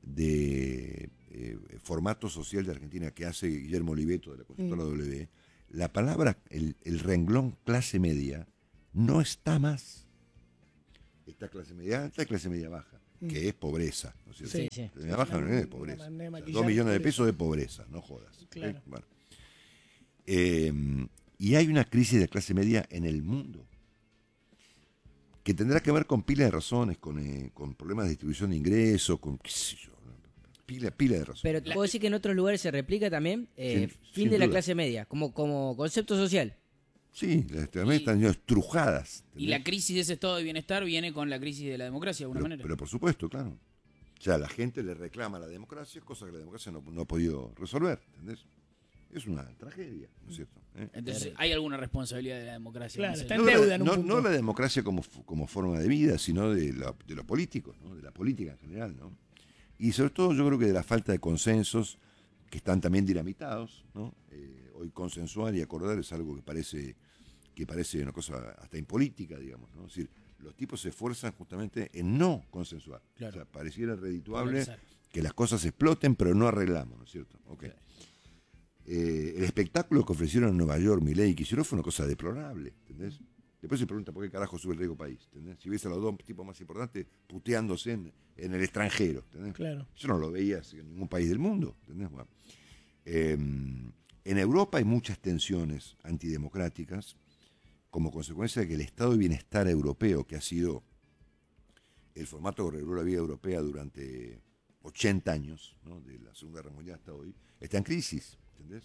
de eh, formato social de Argentina que hace Guillermo Oliveto de la consultora Mm. W, la palabra, el, el renglón clase media no está más. Está clase media alta y clase media baja, Mm. que es pobreza, ¿no es cierto? Sí. Sí. Clase media baja no es Una pobreza. manera de O sea, maquillar dos millones de pobreza. pesos de pobreza, no jodas. Claro. ¿eh? Bueno. Eh, y hay una crisis de clase media en el mundo que tendrá que ver con pila de razones, con, eh, con problemas de distribución de ingresos, con qué sé yo, pila, pila de razones. Pero La- puedo decir que en otros lugares se replica también eh, Sin- fin sin de la duda. clase media, como, como concepto social. Sí, las también Y- están estrujadas. Y la crisis de ese estado de bienestar viene con la crisis de la democracia, de alguna pero, manera. pero por supuesto, claro. O sea, la gente le reclama a la democracia, cosa que la democracia no, no ha podido resolver, ¿entendés? Es una tragedia, ¿no es cierto? ¿Eh? Entonces, hay alguna responsabilidad de la democracia. Claro, en ese está sentido. en No, deuda la, en un no- punto. no la democracia como, f- como forma de vida, sino de, la- de los políticos, ¿no? De la política en general, ¿no? Y sobre todo yo creo que de la falta de consensos, que están también dinamitados, ¿no? Eh, hoy consensuar y acordar es algo que parece, que parece una cosa hasta impolítica, digamos, ¿no? Es decir, los tipos se esfuerzan justamente en no consensuar. Claro. O sea, pareciera redituable Polarizar. que las cosas exploten, pero no arreglamos, ¿no es cierto? Ok. Claro. Eh, el espectáculo que ofrecieron en Nueva York, Milei y Kicillof, fue una cosa deplorable, ¿entendés? Después se pregunta por qué carajo sube el riesgo país, ¿entendés? Si ves a los dos tipos más importantes puteándose en, en el extranjero, ¿entendés? Claro. Yo no lo veía en ningún país del mundo, ¿entendés? Bueno, eh, en Europa hay muchas tensiones antidemocráticas como consecuencia de que el estado de bienestar europeo, que ha sido el formato que reguló la vida europea durante ochenta años, ¿no? De la Segunda Guerra Mundial hasta hoy, está en crisis, ¿entendés?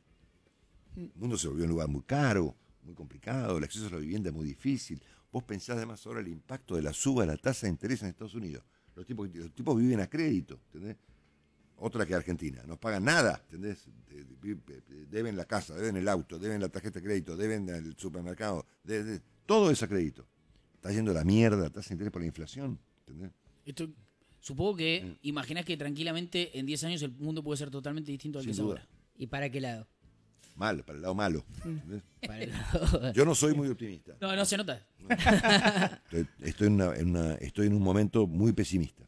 El mundo se volvió un lugar muy caro, muy complicado, el acceso a la vivienda es muy difícil. Vos pensás además ahora el impacto de la suba de la tasa de interés en Estados Unidos. Los tipos, los tipos viven a crédito, ¿entendés? Otra que Argentina, no pagan nada, ¿entendés? De- de- de- Deben la casa, deben el auto, deben la tarjeta de crédito, deben el supermercado, de- de- todo es a crédito. Está yendo a la mierda la tasa de interés por la inflación, ¿entendés? Esto, supongo que Mm. imaginás que tranquilamente en diez años el mundo puede ser totalmente distinto al Sin que es duda. ahora. ¿Y para qué lado? Mal, para el lado malo. ¿entendés? Para el lado- Yo no soy muy optimista. No, no se nota. Estoy, estoy en una- en una- estoy en un momento muy pesimista.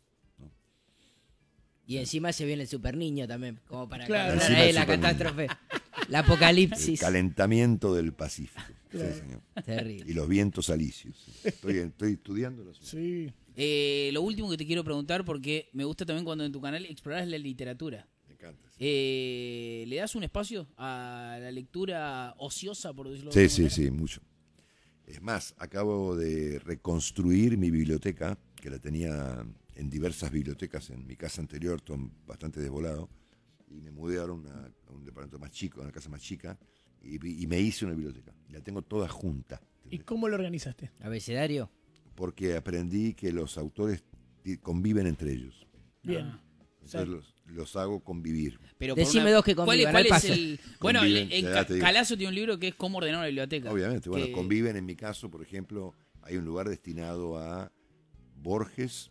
Y encima se viene el super niño también, como para Claro. coronar Encima ahí el la superniño. catástrofe. La El apocalipsis. calentamiento del Pacífico. Sí, Claro. señor. Terrible. Y los vientos alisios. Estoy, estoy estudiando los Sí. Eh, lo último que te quiero preguntar, porque me gusta también cuando en tu canal exploras la literatura. Me encanta. Sí, Eh, ¿Le das un espacio a la lectura ociosa, por decirlo de sí, alguna sí, manera? sí, mucho. Es más, acabo de reconstruir mi biblioteca, que la tenía en diversas bibliotecas en mi casa anterior, todo bastante desvolado, y me mudé ahora a, una- a un departamento más chico, a una casa más chica, y, vi- y me hice una biblioteca. Y la tengo toda junta. ¿Y ¿entendés? cómo lo organizaste? Abecedario. Porque aprendí que los autores ti- conviven entre ellos. Bien. Ah. Entonces los, los hago convivir. Pero por Decime dos que ¿cuál, convivan, cuál al es paso. el...? Bueno, en, Conviven, en ya Ca- te digo. Calazo tiene un libro que es Cómo ordenar una biblioteca. Obviamente, bueno, que- conviven en mi caso, por ejemplo, hay un lugar destinado a Borges,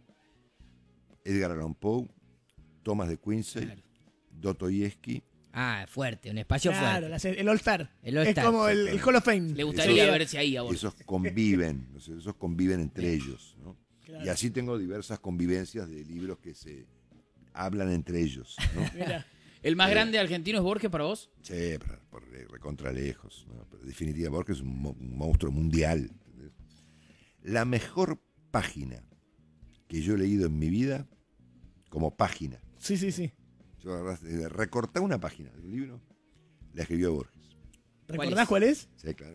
Edgar Allan Poe, Thomas de Quincy, Claro. Dostoyevsky. Ah, fuerte, un espacio Claro, fuerte. la- el All Star. El All Es Star. como el, el Hall of Fame. Le gustaría Eso- verse ahí a vos. Esos conviven, o sea, esos conviven entre ellos, ¿no? Claro. Y así tengo diversas convivencias de libros que se hablan entre ellos, ¿no? Mira, ¿El más Eh. grande argentino es Borges para vos? Sí, por, por re- recontra lejos, ¿no? Pero definitivamente Borges es un, mo- un monstruo mundial. ¿entendés? La mejor página que yo he leído en mi vida, como página, sí, sí, sí. yo agarrás- eh, recortá una página de un libro, la escribió Borges. ¿Recordás es? cuál es? Sí, claro.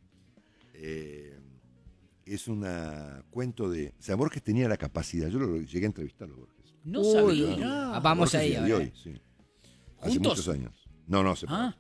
Eh, es un cuento de... O sea, Borges tenía la capacidad, yo lo llegué a entrevistarlo, Borges. No Uy, sabía. mirá. ah, vamos Borges ahí y ahora. hoy, sí. Hace ¿Juntos? muchos años. No, no, se Ah,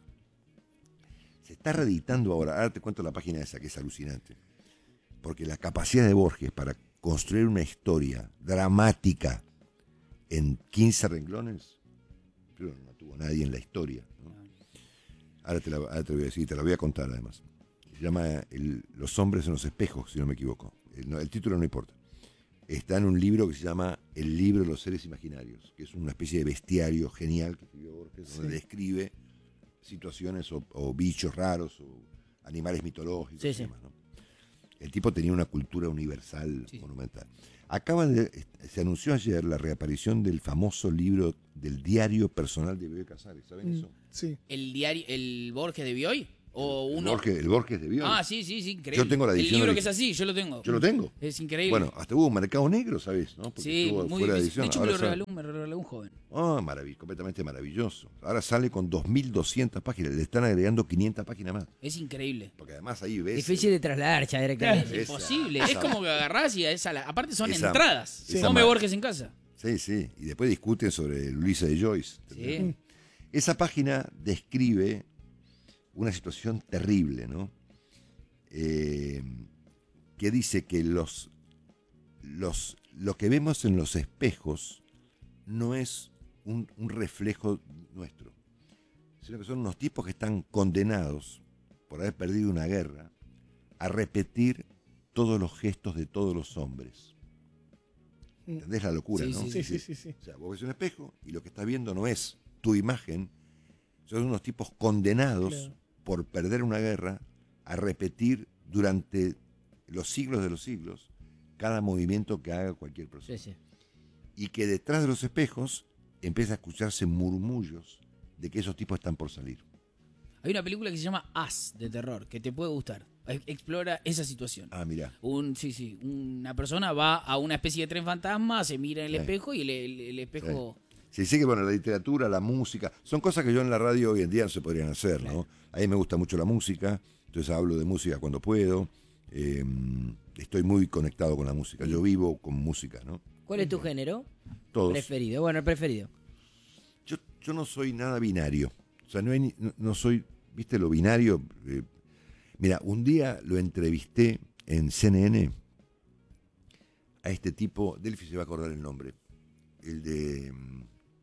Se está reeditando ahora. Ahora te cuento la página esa, que es alucinante. Porque la capacidad de Borges para construir una historia dramática en quince renglones, primero no tuvo nadie en la historia. ¿no? Ahora, te la, ahora te lo voy a decir, te la voy a contar además. Se llama el- Los hombres en los espejos, si no me equivoco. El, no, el título no importa. Está en un libro que se llama El libro de los seres imaginarios, que es una especie de bestiario genial que escribió Borges, donde Sí. describe situaciones o, o bichos raros o animales mitológicos. Sí, y sí. demás, ¿no? El tipo tenía una cultura universal Sí. monumental. Acaba de, se anunció ayer la reaparición del famoso libro del diario personal de Bioy Casares, ¿saben Mm, eso? sí. ¿El diario, el Borges de Bioy? ¿O El uno? Borges, el Borges de Bioy. Ah, sí, sí, sí, increíble. Yo tengo la El edición libro ori- que es así, yo lo tengo. Yo lo tengo. Es increíble. Bueno, hasta hubo un mercado negro, ¿sabes? ¿No? Porque sí, estuvo muy fuera de difícil. edición. De hecho, me Ahora lo, sale- regaló, me lo regaló un joven. Ah, maravilloso, completamente maravilloso. Ahora sale con dos mil doscientas páginas. Le están agregando quinientas páginas más. Es increíble. Porque además ahí ves. Difícil de trasladar ya directamente. Esa- Imposible. esa- es como que agarrás y esa la- aparte son esa- entradas. Sí. Come esa- Borges en casa. Sí, sí. Y después discuten sobre Luisa de Joyce. Sí. Esa página describe una situación terrible, ¿no? Eh, que dice que los, los, lo que vemos en los espejos no es un, un reflejo nuestro, sino que son unos tipos que están condenados por haber perdido una guerra a repetir todos los gestos de todos los hombres. ¿Entendés la locura, Sí, no? sí, Sí, sí, sí, sí. O sea, vos ves un espejo y lo que estás viendo no es tu imagen, son unos tipos condenados Claro. por perder una guerra a repetir durante los siglos de los siglos cada movimiento que haga cualquier persona. Sí, sí. Y que detrás de los espejos empieza a escucharse murmullos de que esos tipos están por salir. Hay una película que se llama As, de terror, que te puede gustar. E- Explora esa situación. Ah, mirá. Un, sí, sí, una persona va a una especie de tren fantasma, se mira en el Sí. espejo y el, el- el espejo... Sí, sí que bueno, la literatura, la música, son cosas que yo en la radio hoy en día no se podrían hacer, ¿no? A mí me gusta mucho la música, entonces hablo de música cuando puedo, eh, estoy muy conectado con la música, yo vivo con música, ¿no? ¿Cuál es tu género Todos. preferido? Bueno, el preferido. Yo, yo no soy nada binario, o sea, no, hay ni- no, no soy, ¿viste lo binario? Eh, mira, un día lo entrevisté en C N N a este tipo, Delphi se va a acordar el nombre, el de mm,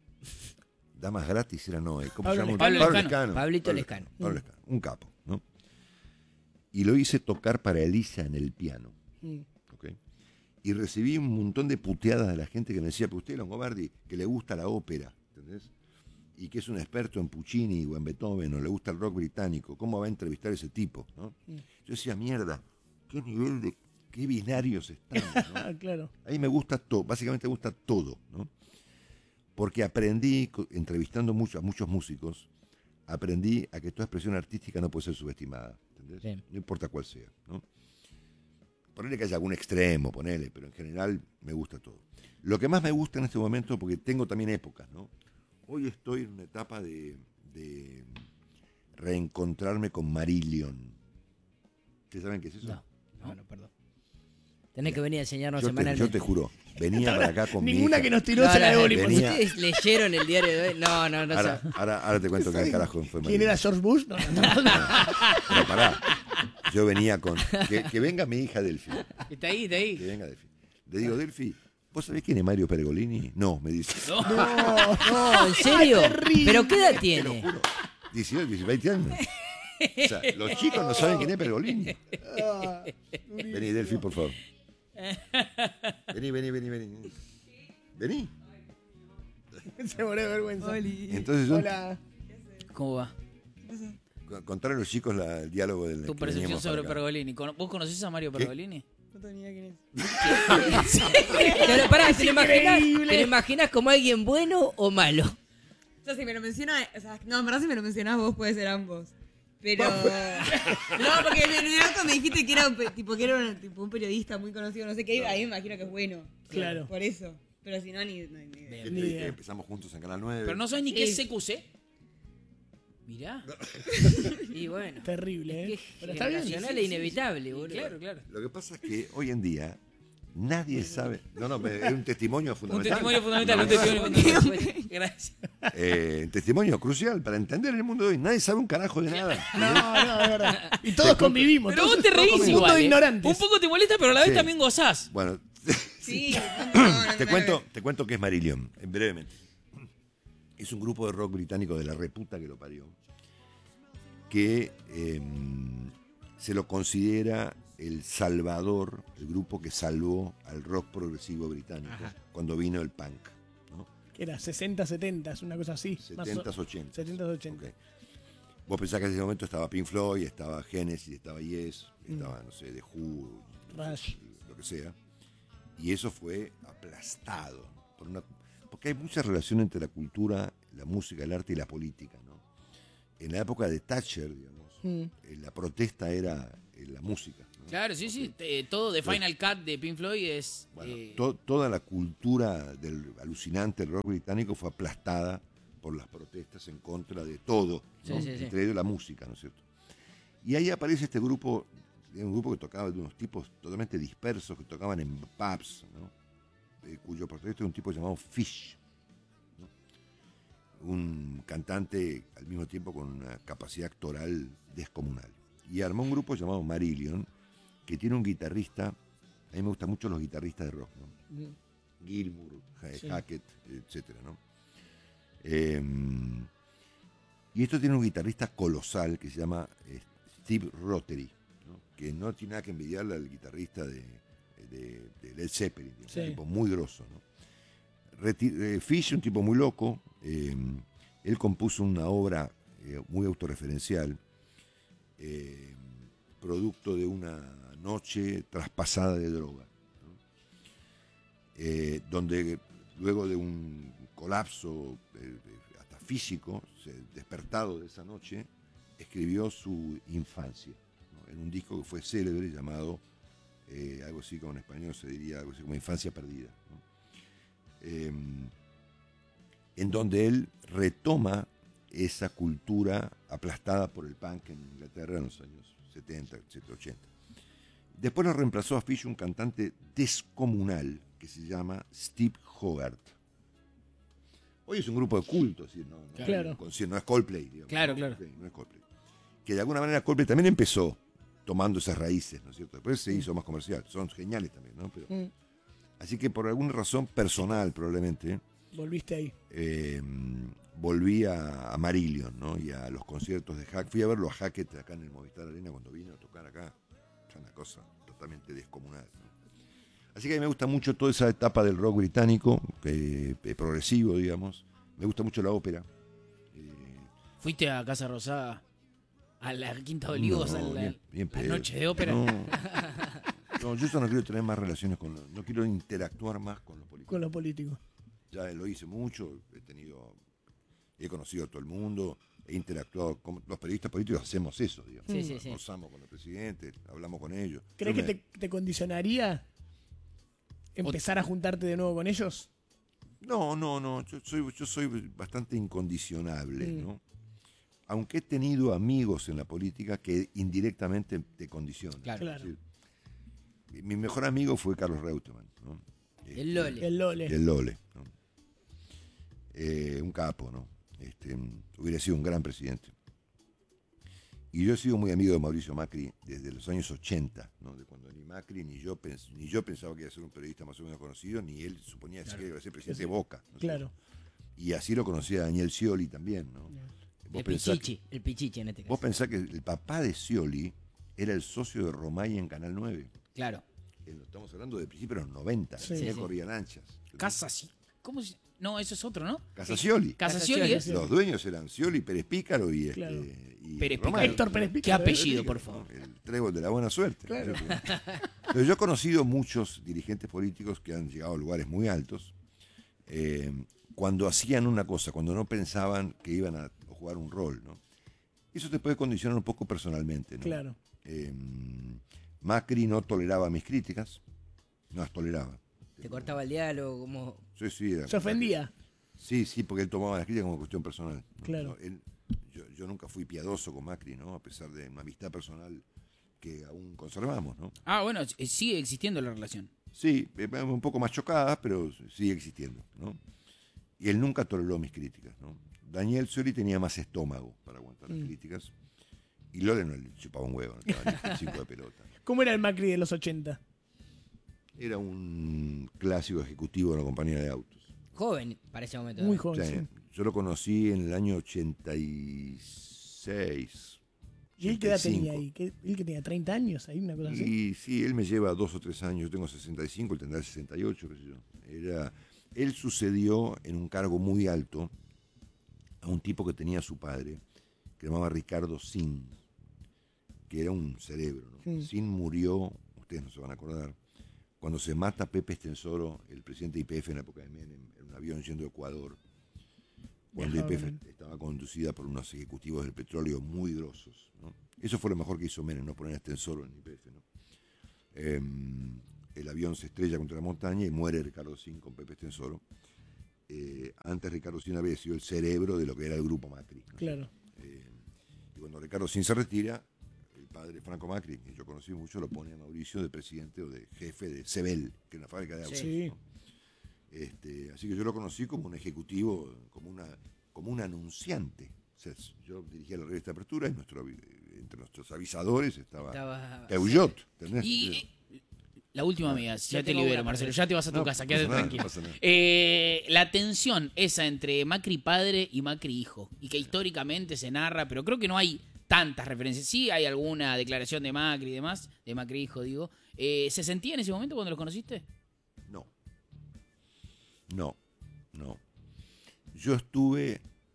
Damas Gratis, era no, eh, ¿cómo Pablo se llama? Lescano. Pablo Lescano. Lescano. Pablito Pablo Lescano. Pablo Lescano, un capo, ¿no? Y lo hice tocar para Elisa en el piano, Mm. ¿ok? Y recibí un montón de puteadas de la gente que me decía, pero usted, Longobardi, que le gusta la ópera, ¿entendés? Y que es un experto en Puccini o en Beethoven, o le gusta el rock británico, ¿cómo va a entrevistar a ese tipo, ¿no? Yo decía, mierda, qué nivel de, qué binarios estamos, ¿no? Ah, claro. A mí me gusta todo, básicamente me gusta todo, ¿no? Porque aprendí, co- entrevistando mucho, a muchos músicos, aprendí a que toda expresión artística no puede ser subestimada, ¿entendés? Bien. No importa cuál sea, ¿no? Ponele que haya algún extremo, ponele, pero en general me gusta todo. Lo que más me gusta en este momento, porque tengo también épocas, ¿no? Hoy estoy en una etapa de, de reencontrarme con Marillion. ¿Ustedes saben qué es eso? No, no, no, perdón. Tenés que venir a enseñarnos Yo te, semanalmente. yo te juro, venía para acá con mi Ninguna hija. que nos tiró No, se la no, debo ni por venía- ¿Ustedes leyeron el diario de hoy? No, no, no. Ahora, saben. ahora, ahora te cuento qué carajo fue ¿Quién Marillion. era George Bush? No, no, no, no. Pero pará, yo venía con... Que, que venga mi hija Delphi, Está ahí, está que ahí. venga Delphi. Le digo, Delphi, ¿vos sabés quién es Mario Pergolini? No, me dice. No. No, ¿en serio? terrible. ¿Pero qué edad Te lo tiene? juro. dieciocho, diecisiete, veinte años. O sea, los chicos no saben quién es Pergolini. Ah, Vení, Delphi, por favor. Vení, vení, vení, vení. Vení. se murió de vergüenza. Entonces yo Hola. ¿Cómo va? contar a los chicos la- el diálogo del Tu que percepción veníamos sobre para acá. Pergolini. ¿Con- ¿Vos conocés a Mario ¿Qué? Pergolini? No tenía quién es. Pero pará, ¿te lo imaginas? increíble. ¿Te lo imaginas como alguien bueno o malo? O sea, si me lo menciona, o sea, no, en verdad si me lo mencionás vos puede ser ambos. Pero. No, porque en el auto me dijiste que era, un pe- tipo, que era un, tipo, un periodista muy conocido, no sé qué, ahí me imagino que es bueno. Claro. Por eso. Pero si no, ni, no, ni idea. Que- Ni que idea. empezamos juntos en Canal nueve. Pero no sabes ni qué es Sí. C Q C. Mirá. Y bueno. Terrible, ¿eh? Es que Pero está bien. generacional sí, e sí, inevitable, boludo. Claro, claro. Lo que pasa es que hoy en día nadie sabe. No, no, es un testimonio Un fundamental. testimonio fundamental, un No, testimonio fundamental. Gracias. eh, un testimonio crucial para entender el mundo de hoy. Nadie sabe un carajo de nada. No, no, es verdad. Y todos convivimos. Pero todos- vos te todos reís somos un igual. mundo de ¿eh? ignorantes. Un poco te molesta, pero a la vez Sí. también gozás. Bueno, Sí, no, no, te no, cuento, te cuento qué es Marillion, eh, brevemente. Es un grupo de rock británico de la reputa que lo parió, que eh, se lo considera el salvador, el grupo que salvó al rock progresivo británico Ajá. cuando vino el punk, ¿no? Que era sesenta, setenta, es una cosa así. más o- setentas, ochentas. setenta, ochenta. Ok. Vos pensás que en ese momento estaba Pink Floyd, estaba Genesis, estaba Yes, estaba, no sé, The Who, Rush. lo que sea. Y eso fue aplastado. Por una, porque hay mucha relación entre la cultura, la música, el arte y la política, ¿no? En la época de Thatcher, digamos, Mm. eh, la protesta era eh, la música, ¿no? Claro, sí, sí. eh, todo de Final Cut de Pink Floyd es... Bueno, eh, to- toda la cultura del alucinante rock británico fue aplastada por las protestas en contra de todo, ¿no? Sí, sí, sí. Entre ellos la música, ¿no es cierto? Y ahí aparece este grupo, un grupo que tocaba de unos tipos totalmente dispersos, que tocaban en pubs, ¿no? Eh, cuyo protagonista era un tipo llamado Fish, ¿no? Un cantante al mismo tiempo con una capacidad actoral descomunal. Y armó un grupo llamado Marillion, que tiene un guitarrista, a mí me gustan mucho los guitarristas de rock, ¿no? Mm. Gilmour, Ha- Sí. Hackett, etcétera, ¿no? Eh, y esto tiene un guitarrista colosal que se llama eh, Steve Rothery, ¿no? Que no tiene nada que envidiarle al guitarrista de, de, de Led Zeppelin, digamos, Sí. un tipo muy grosso, ¿no? Reti- eh, Fish, un tipo muy loco, eh, él compuso una obra eh, muy autorreferencial, eh, producto de una noche traspasada de droga, ¿no? Eh, donde luego de un colapso eh, hasta físico, se, despertado de esa noche, escribió su infancia, ¿no? En un disco que fue célebre llamado, eh, algo así como en español se diría, algo así como Infancia Perdida, ¿no? Eh, en donde él retoma esa cultura aplastada por el punk en Inglaterra en los años setenta, etcétera, ochenta. Después lo reemplazó a Fish un cantante descomunal que se llama Steve Hogarth. Hoy es un grupo de culto, ¿sí? no, no, Claro. no, no es Coldplay. Digamos, Claro, ¿no? claro. Sí, no es Coldplay. Que de alguna manera Coldplay también empezó tomando esas raíces, ¿no es cierto? Después se hizo más comercial. Son geniales también, ¿no? Pero, Mm. así que por alguna razón personal probablemente, Volviste ahí. eh, volví a, a Marillion, ¿no? Y a los conciertos de Hackett. Fui a verlo a Hackett acá en el Movistar Arena cuando vino a tocar acá. Es una cosa totalmente descomunal, ¿no? Así que a mí me gusta mucho toda esa etapa del rock británico, eh, eh, progresivo, digamos. Me gusta mucho la ópera. Eh, ¿Fuiste a Casa Rosada? ¿A la Quinta de Olivos? no, a la, bien- bien la pedo. noche de ópera? No, no, yo eso no quiero tener más relaciones con los, no quiero interactuar más con los políticos. Con los políticos. Ya lo hice mucho, he tenido, he conocido a todo el mundo, he interactuado con los periodistas políticos, hacemos eso, digamos. Sí, sí, sí. Almorzamos con el presidente, hablamos con ellos. ¿Crees Yo que me- te, te condicionaría empezar a juntarte de nuevo con ellos? No, no, no, yo soy, yo soy bastante incondicionable, Mm. ¿no? Aunque he tenido amigos en la política que indirectamente te condicionan. Claro. Claro. Es decir, mi mejor amigo fue Carlos Reutemann, ¿no? El Lole. El Lole. El Lole, ¿no? Eh, un capo, ¿no? Este, hubiera sido un gran presidente. Y yo he sido muy amigo de Mauricio Macri desde los años ochenta, ¿no? De cuando ni Macri ni yo, pens- ni yo pensaba que iba a ser un periodista más o menos conocido, ni él suponía que iba a ser presidente de Boca, ¿no es Claro. cierto? Y así lo conocía Daniel Scioli también, ¿no? Vos El pensás, que, Pichichi, el Pichichi en este vos caso. pensás que el papá de Scioli era el socio de Romay en Canal nueve. Claro. Eh, Estamos hablando de principios de los noventa, Sí. ya Sí, sí. corrían anchas. Casa, sí. ¿Cómo se...? No, eso es otro, ¿no? Casa Scioli. Casa Casa Scioli Scioli, es... sí. Los dueños eran Scioli, Pérez Pícaro y, este, Claro. y Pérez Romay. Pícaro. Héctor Pérez ¿Qué Pícaro. apellido, Pícaro, por ¿no? favor? El trébol de la buena suerte. Claro. Pero yo he conocido muchos dirigentes políticos que han llegado a lugares muy altos eh, cuando hacían una cosa, cuando no pensaban que iban a jugar un rol, ¿no? Eso te puede condicionar un poco personalmente, ¿no? Claro. Eh, Macri no toleraba mis críticas, no las toleraba. Te cortaba el diálogo, como... Sí, sí, era- Se ofendía. Sí, sí, porque él tomaba las críticas como cuestión personal, ¿no? Claro. No, él- yo, yo nunca fui piadoso con Macri, ¿no? A pesar de una amistad personal que aún conservamos, ¿no? Ah, bueno, eh, sigue existiendo la relación. Sí, eh, un poco más chocada, pero sigue existiendo, ¿no? Y él nunca toleró mis críticas, ¿no? Daniel Scioli tenía más estómago para aguantar las Mm. críticas. Y Lole no le chupaba un huevo, no estaba ni cinco de pelota. ¿Cómo era el Macri de los ochenta? Era un clásico ejecutivo de una compañía de autos. Joven para ese momento. Muy ¿no? joven, Sí, sí. yo lo conocí en el año ochenta y seis. ¿Y él qué edad ochenta y tenía cinco. ahí? ¿Qué- ¿Él que tenía treinta años ahí? Una cosa así. Y sí, él me lleva dos o tres años, yo tengo sesenta y cinco, él tendrá sesenta y ocho, qué sé yo. Era, él sucedió en un cargo muy alto a un tipo que tenía a su padre, que se llamaba Ricardo Sin, que era un cerebro, ¿no? Mm. Sin murió, ustedes no se van a acordar, cuando se mata Pepe Estensoro, el presidente de Y P F en la época de Menem, en un avión yendo a Ecuador, cuando Y P F estaba conducida por unos ejecutivos del petróleo muy grosos, ¿no? Eso fue lo mejor que hizo Menem, no poner a Estensoro en Y P F, ¿no? Eh, el avión se estrella contra la montaña y muere Ricardo Sin con Pepe Estensoro. Eh, antes Ricardo Sin había sido el cerebro de lo que era el grupo Macri, ¿no? Claro. Eh, y cuando Ricardo Sin se retira, el padre Franco Macri, que yo conocí mucho, lo pone a Mauricio de presidente o de jefe de Sebel, que es una fábrica de autos, Sí. ¿no? Este, así que yo lo conocí como un ejecutivo, como una, como un anunciante. O sea, yo dirigía la revista Apertura y nuestro, entre nuestros avisadores estaba, Estaba- Peugeot. ¿entendés? Y eh, la última amiga, ya, ya te tengo libero, una, Marcelo, Marcelo. ya te vas a tu No, casa, no quédate pasa nada, tranquilo. no pasa nada. Eh, la tensión esa entre Macri padre y Macri hijo, y que históricamente se narra, pero creo que no hay tantas referencias. Sí hay alguna declaración de Macri y demás, de Macri hijo, digo. Eh, ¿Se sentía en ese momento cuando los conociste? No. No, no. Yo estuve.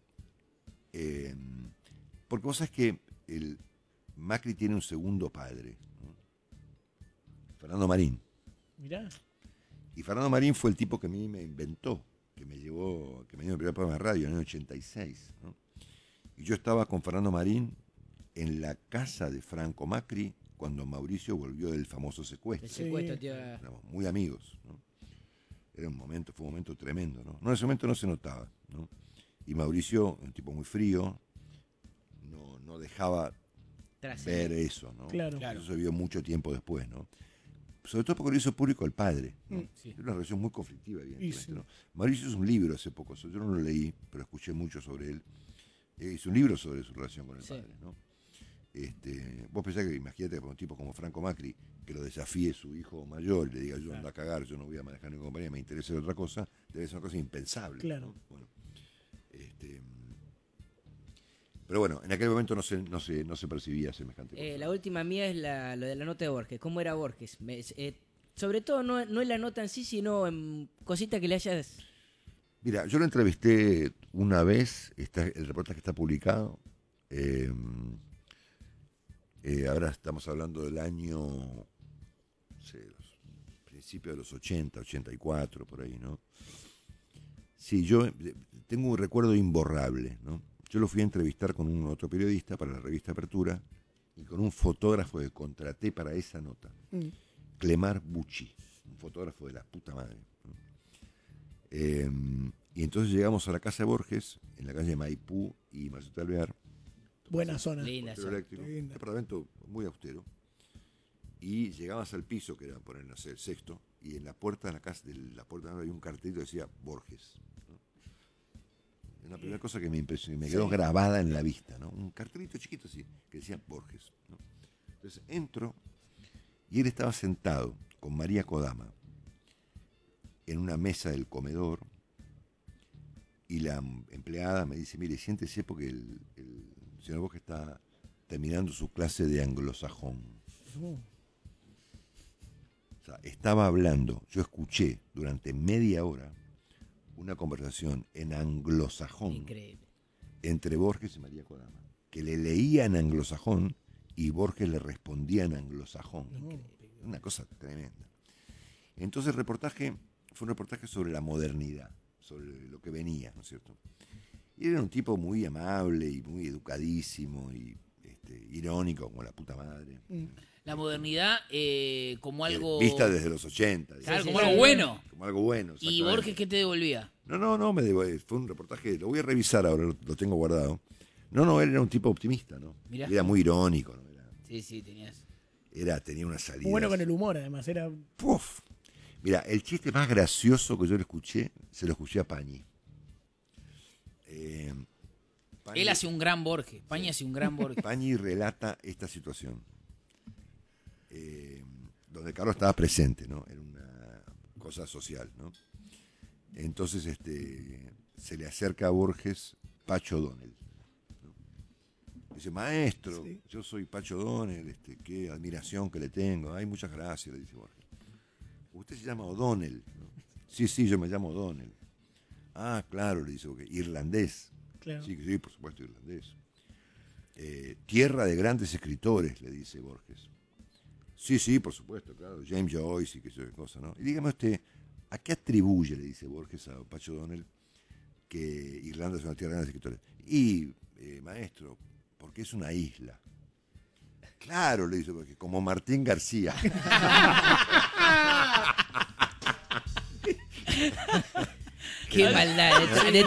Eh, porque vos sabés que el Macri tiene un segundo padre, ¿no? Fernando Marín. Mirá. Y Fernando Marín fue el tipo que a mí me inventó, que me llevó, que me dio el primer programa de radio en el año ochenta y seis, ¿no? Y yo estaba con Fernando Marín en la casa de Franco Macri cuando Mauricio volvió del famoso secuestro. El secuestro, Sí. tío. Éramos muy amigos, ¿no? Era un momento, fue un momento tremendo, ¿no? No, en ese momento no se notaba, ¿no? Y Mauricio, un tipo muy frío, no, no dejaba ver eso, ¿no? Claro. Claro. Eso se vio mucho tiempo después, ¿no? Sobre todo porque lo hizo público el padre, ¿no? Mm. Sí. Era una relación muy conflictiva, evidentemente, Y sí. ¿no? Mauricio hizo un libro hace poco, yo no lo leí, pero escuché mucho sobre él. Eh, hizo un libro sobre su relación con el Sí. padre, ¿no? Este, vos pensás que, imagínate, con un tipo como Franco Macri, que lo desafíe su hijo mayor y le diga, yo ando a cagar, yo no voy a manejar ninguna compañía, me interesa otra cosa, debe ser una cosa impensable. Claro. ¿no? Bueno, este, pero bueno, en aquel momento no se, no se, no se percibía semejante cosa. Eh, la última mía es la, lo de la nota de Borges. ¿Cómo era Borges? Me- eh, sobre todo no, no en la nota en sí, sino en cositas que le hayas... Mira, yo lo entrevisté una vez, está, el reportaje está publicado. eh, eh, ahora estamos hablando del año, no sé, los principios de los ochenta, ochenta y cuatro, por ahí, ¿no? Sí, yo eh, tengo un recuerdo imborrable, ¿no? Yo lo fui a entrevistar con un otro periodista para la revista Apertura y con un fotógrafo que contraté para esa nota, Mm. Clemar Bucci, un fotógrafo de la puta madre, ¿no? Eh, y entonces llegamos a la casa de Borges, en la calle Maipú y Marcelo Alvear, Buena zona. Linda portero zona. eléctrico, Linda. un departamento muy austero, y llegabas al piso, que era poner, no sé, el sexto, y en la puerta de la casa, de la puerta había un cartelito que decía Borges, ¿no? Es la primera cosa que me impresionó, me quedó Sí. grabada en la vista, ¿no? Un cartelito chiquito así, que decía Borges, ¿no? Entonces entro, y él estaba sentado con María Kodama en una mesa del comedor, y la empleada me dice, mire, siéntese porque el, el señor Borges está terminando su clase de anglosajón. Uh, O sea, estaba hablando, yo escuché durante media hora una conversación en anglosajón Increíble. entre Borges y María Kodama, que le leía en anglosajón y Borges le respondía en anglosajón. Una cosa tremenda. Entonces el reportaje fue un reportaje sobre la modernidad, sobre lo que venía, ¿no es cierto? Y era un tipo muy amable y muy educadísimo y este, irónico como la puta madre. mm. La modernidad eh, como algo... Eh, Vista desde los ochenta. Claro, digamos. como sí, algo sí. bueno. Como algo bueno. ¿Y exactamente. Borges qué te devolvía? No, no, no, me debo- fue un reportaje, lo voy a revisar ahora, lo, lo tengo guardado. No, no, él era un tipo optimista, ¿no? Mirá. Era muy irónico, ¿no? Era, Sí, sí, tenías. era- tenía una salida. Muy bueno con el humor, además. Era. Puf. Mira, el chiste más gracioso que yo le escuché, se lo escuché a Pañi. Eh, Pañi- Él hace un gran Borges. Pañi hace un gran Borges. Pañi relata esta situación, eh, donde Carlos estaba presente, ¿no? Era una cosa social, ¿no? Entonces este, se le acerca a Borges Pacho Donel. ¿no? Dice, maestro, Sí. yo soy Pacho Donel, este, qué admiración que le tengo. Ay, muchas gracias, le dice Borges. Usted se llama O'Donnell, ¿no? Sí, sí, yo me llamo O'Donnell. Ah, claro, le dice, porque irlandés. Claro. Sí, sí, por supuesto, irlandés. eh, tierra de grandes escritores, le dice Borges. Sí, sí, por supuesto, claro, James Joyce y qué sé yo qué cosa, ¿no? Y dígame usted, ¿a qué atribuye, le dice Borges a Pacho O'Donnell, que Irlanda es una tierra de grandes escritores? Y, eh, maestro, porque es una isla. Claro, le dice, porque como Martín García. Qué maldad. De, de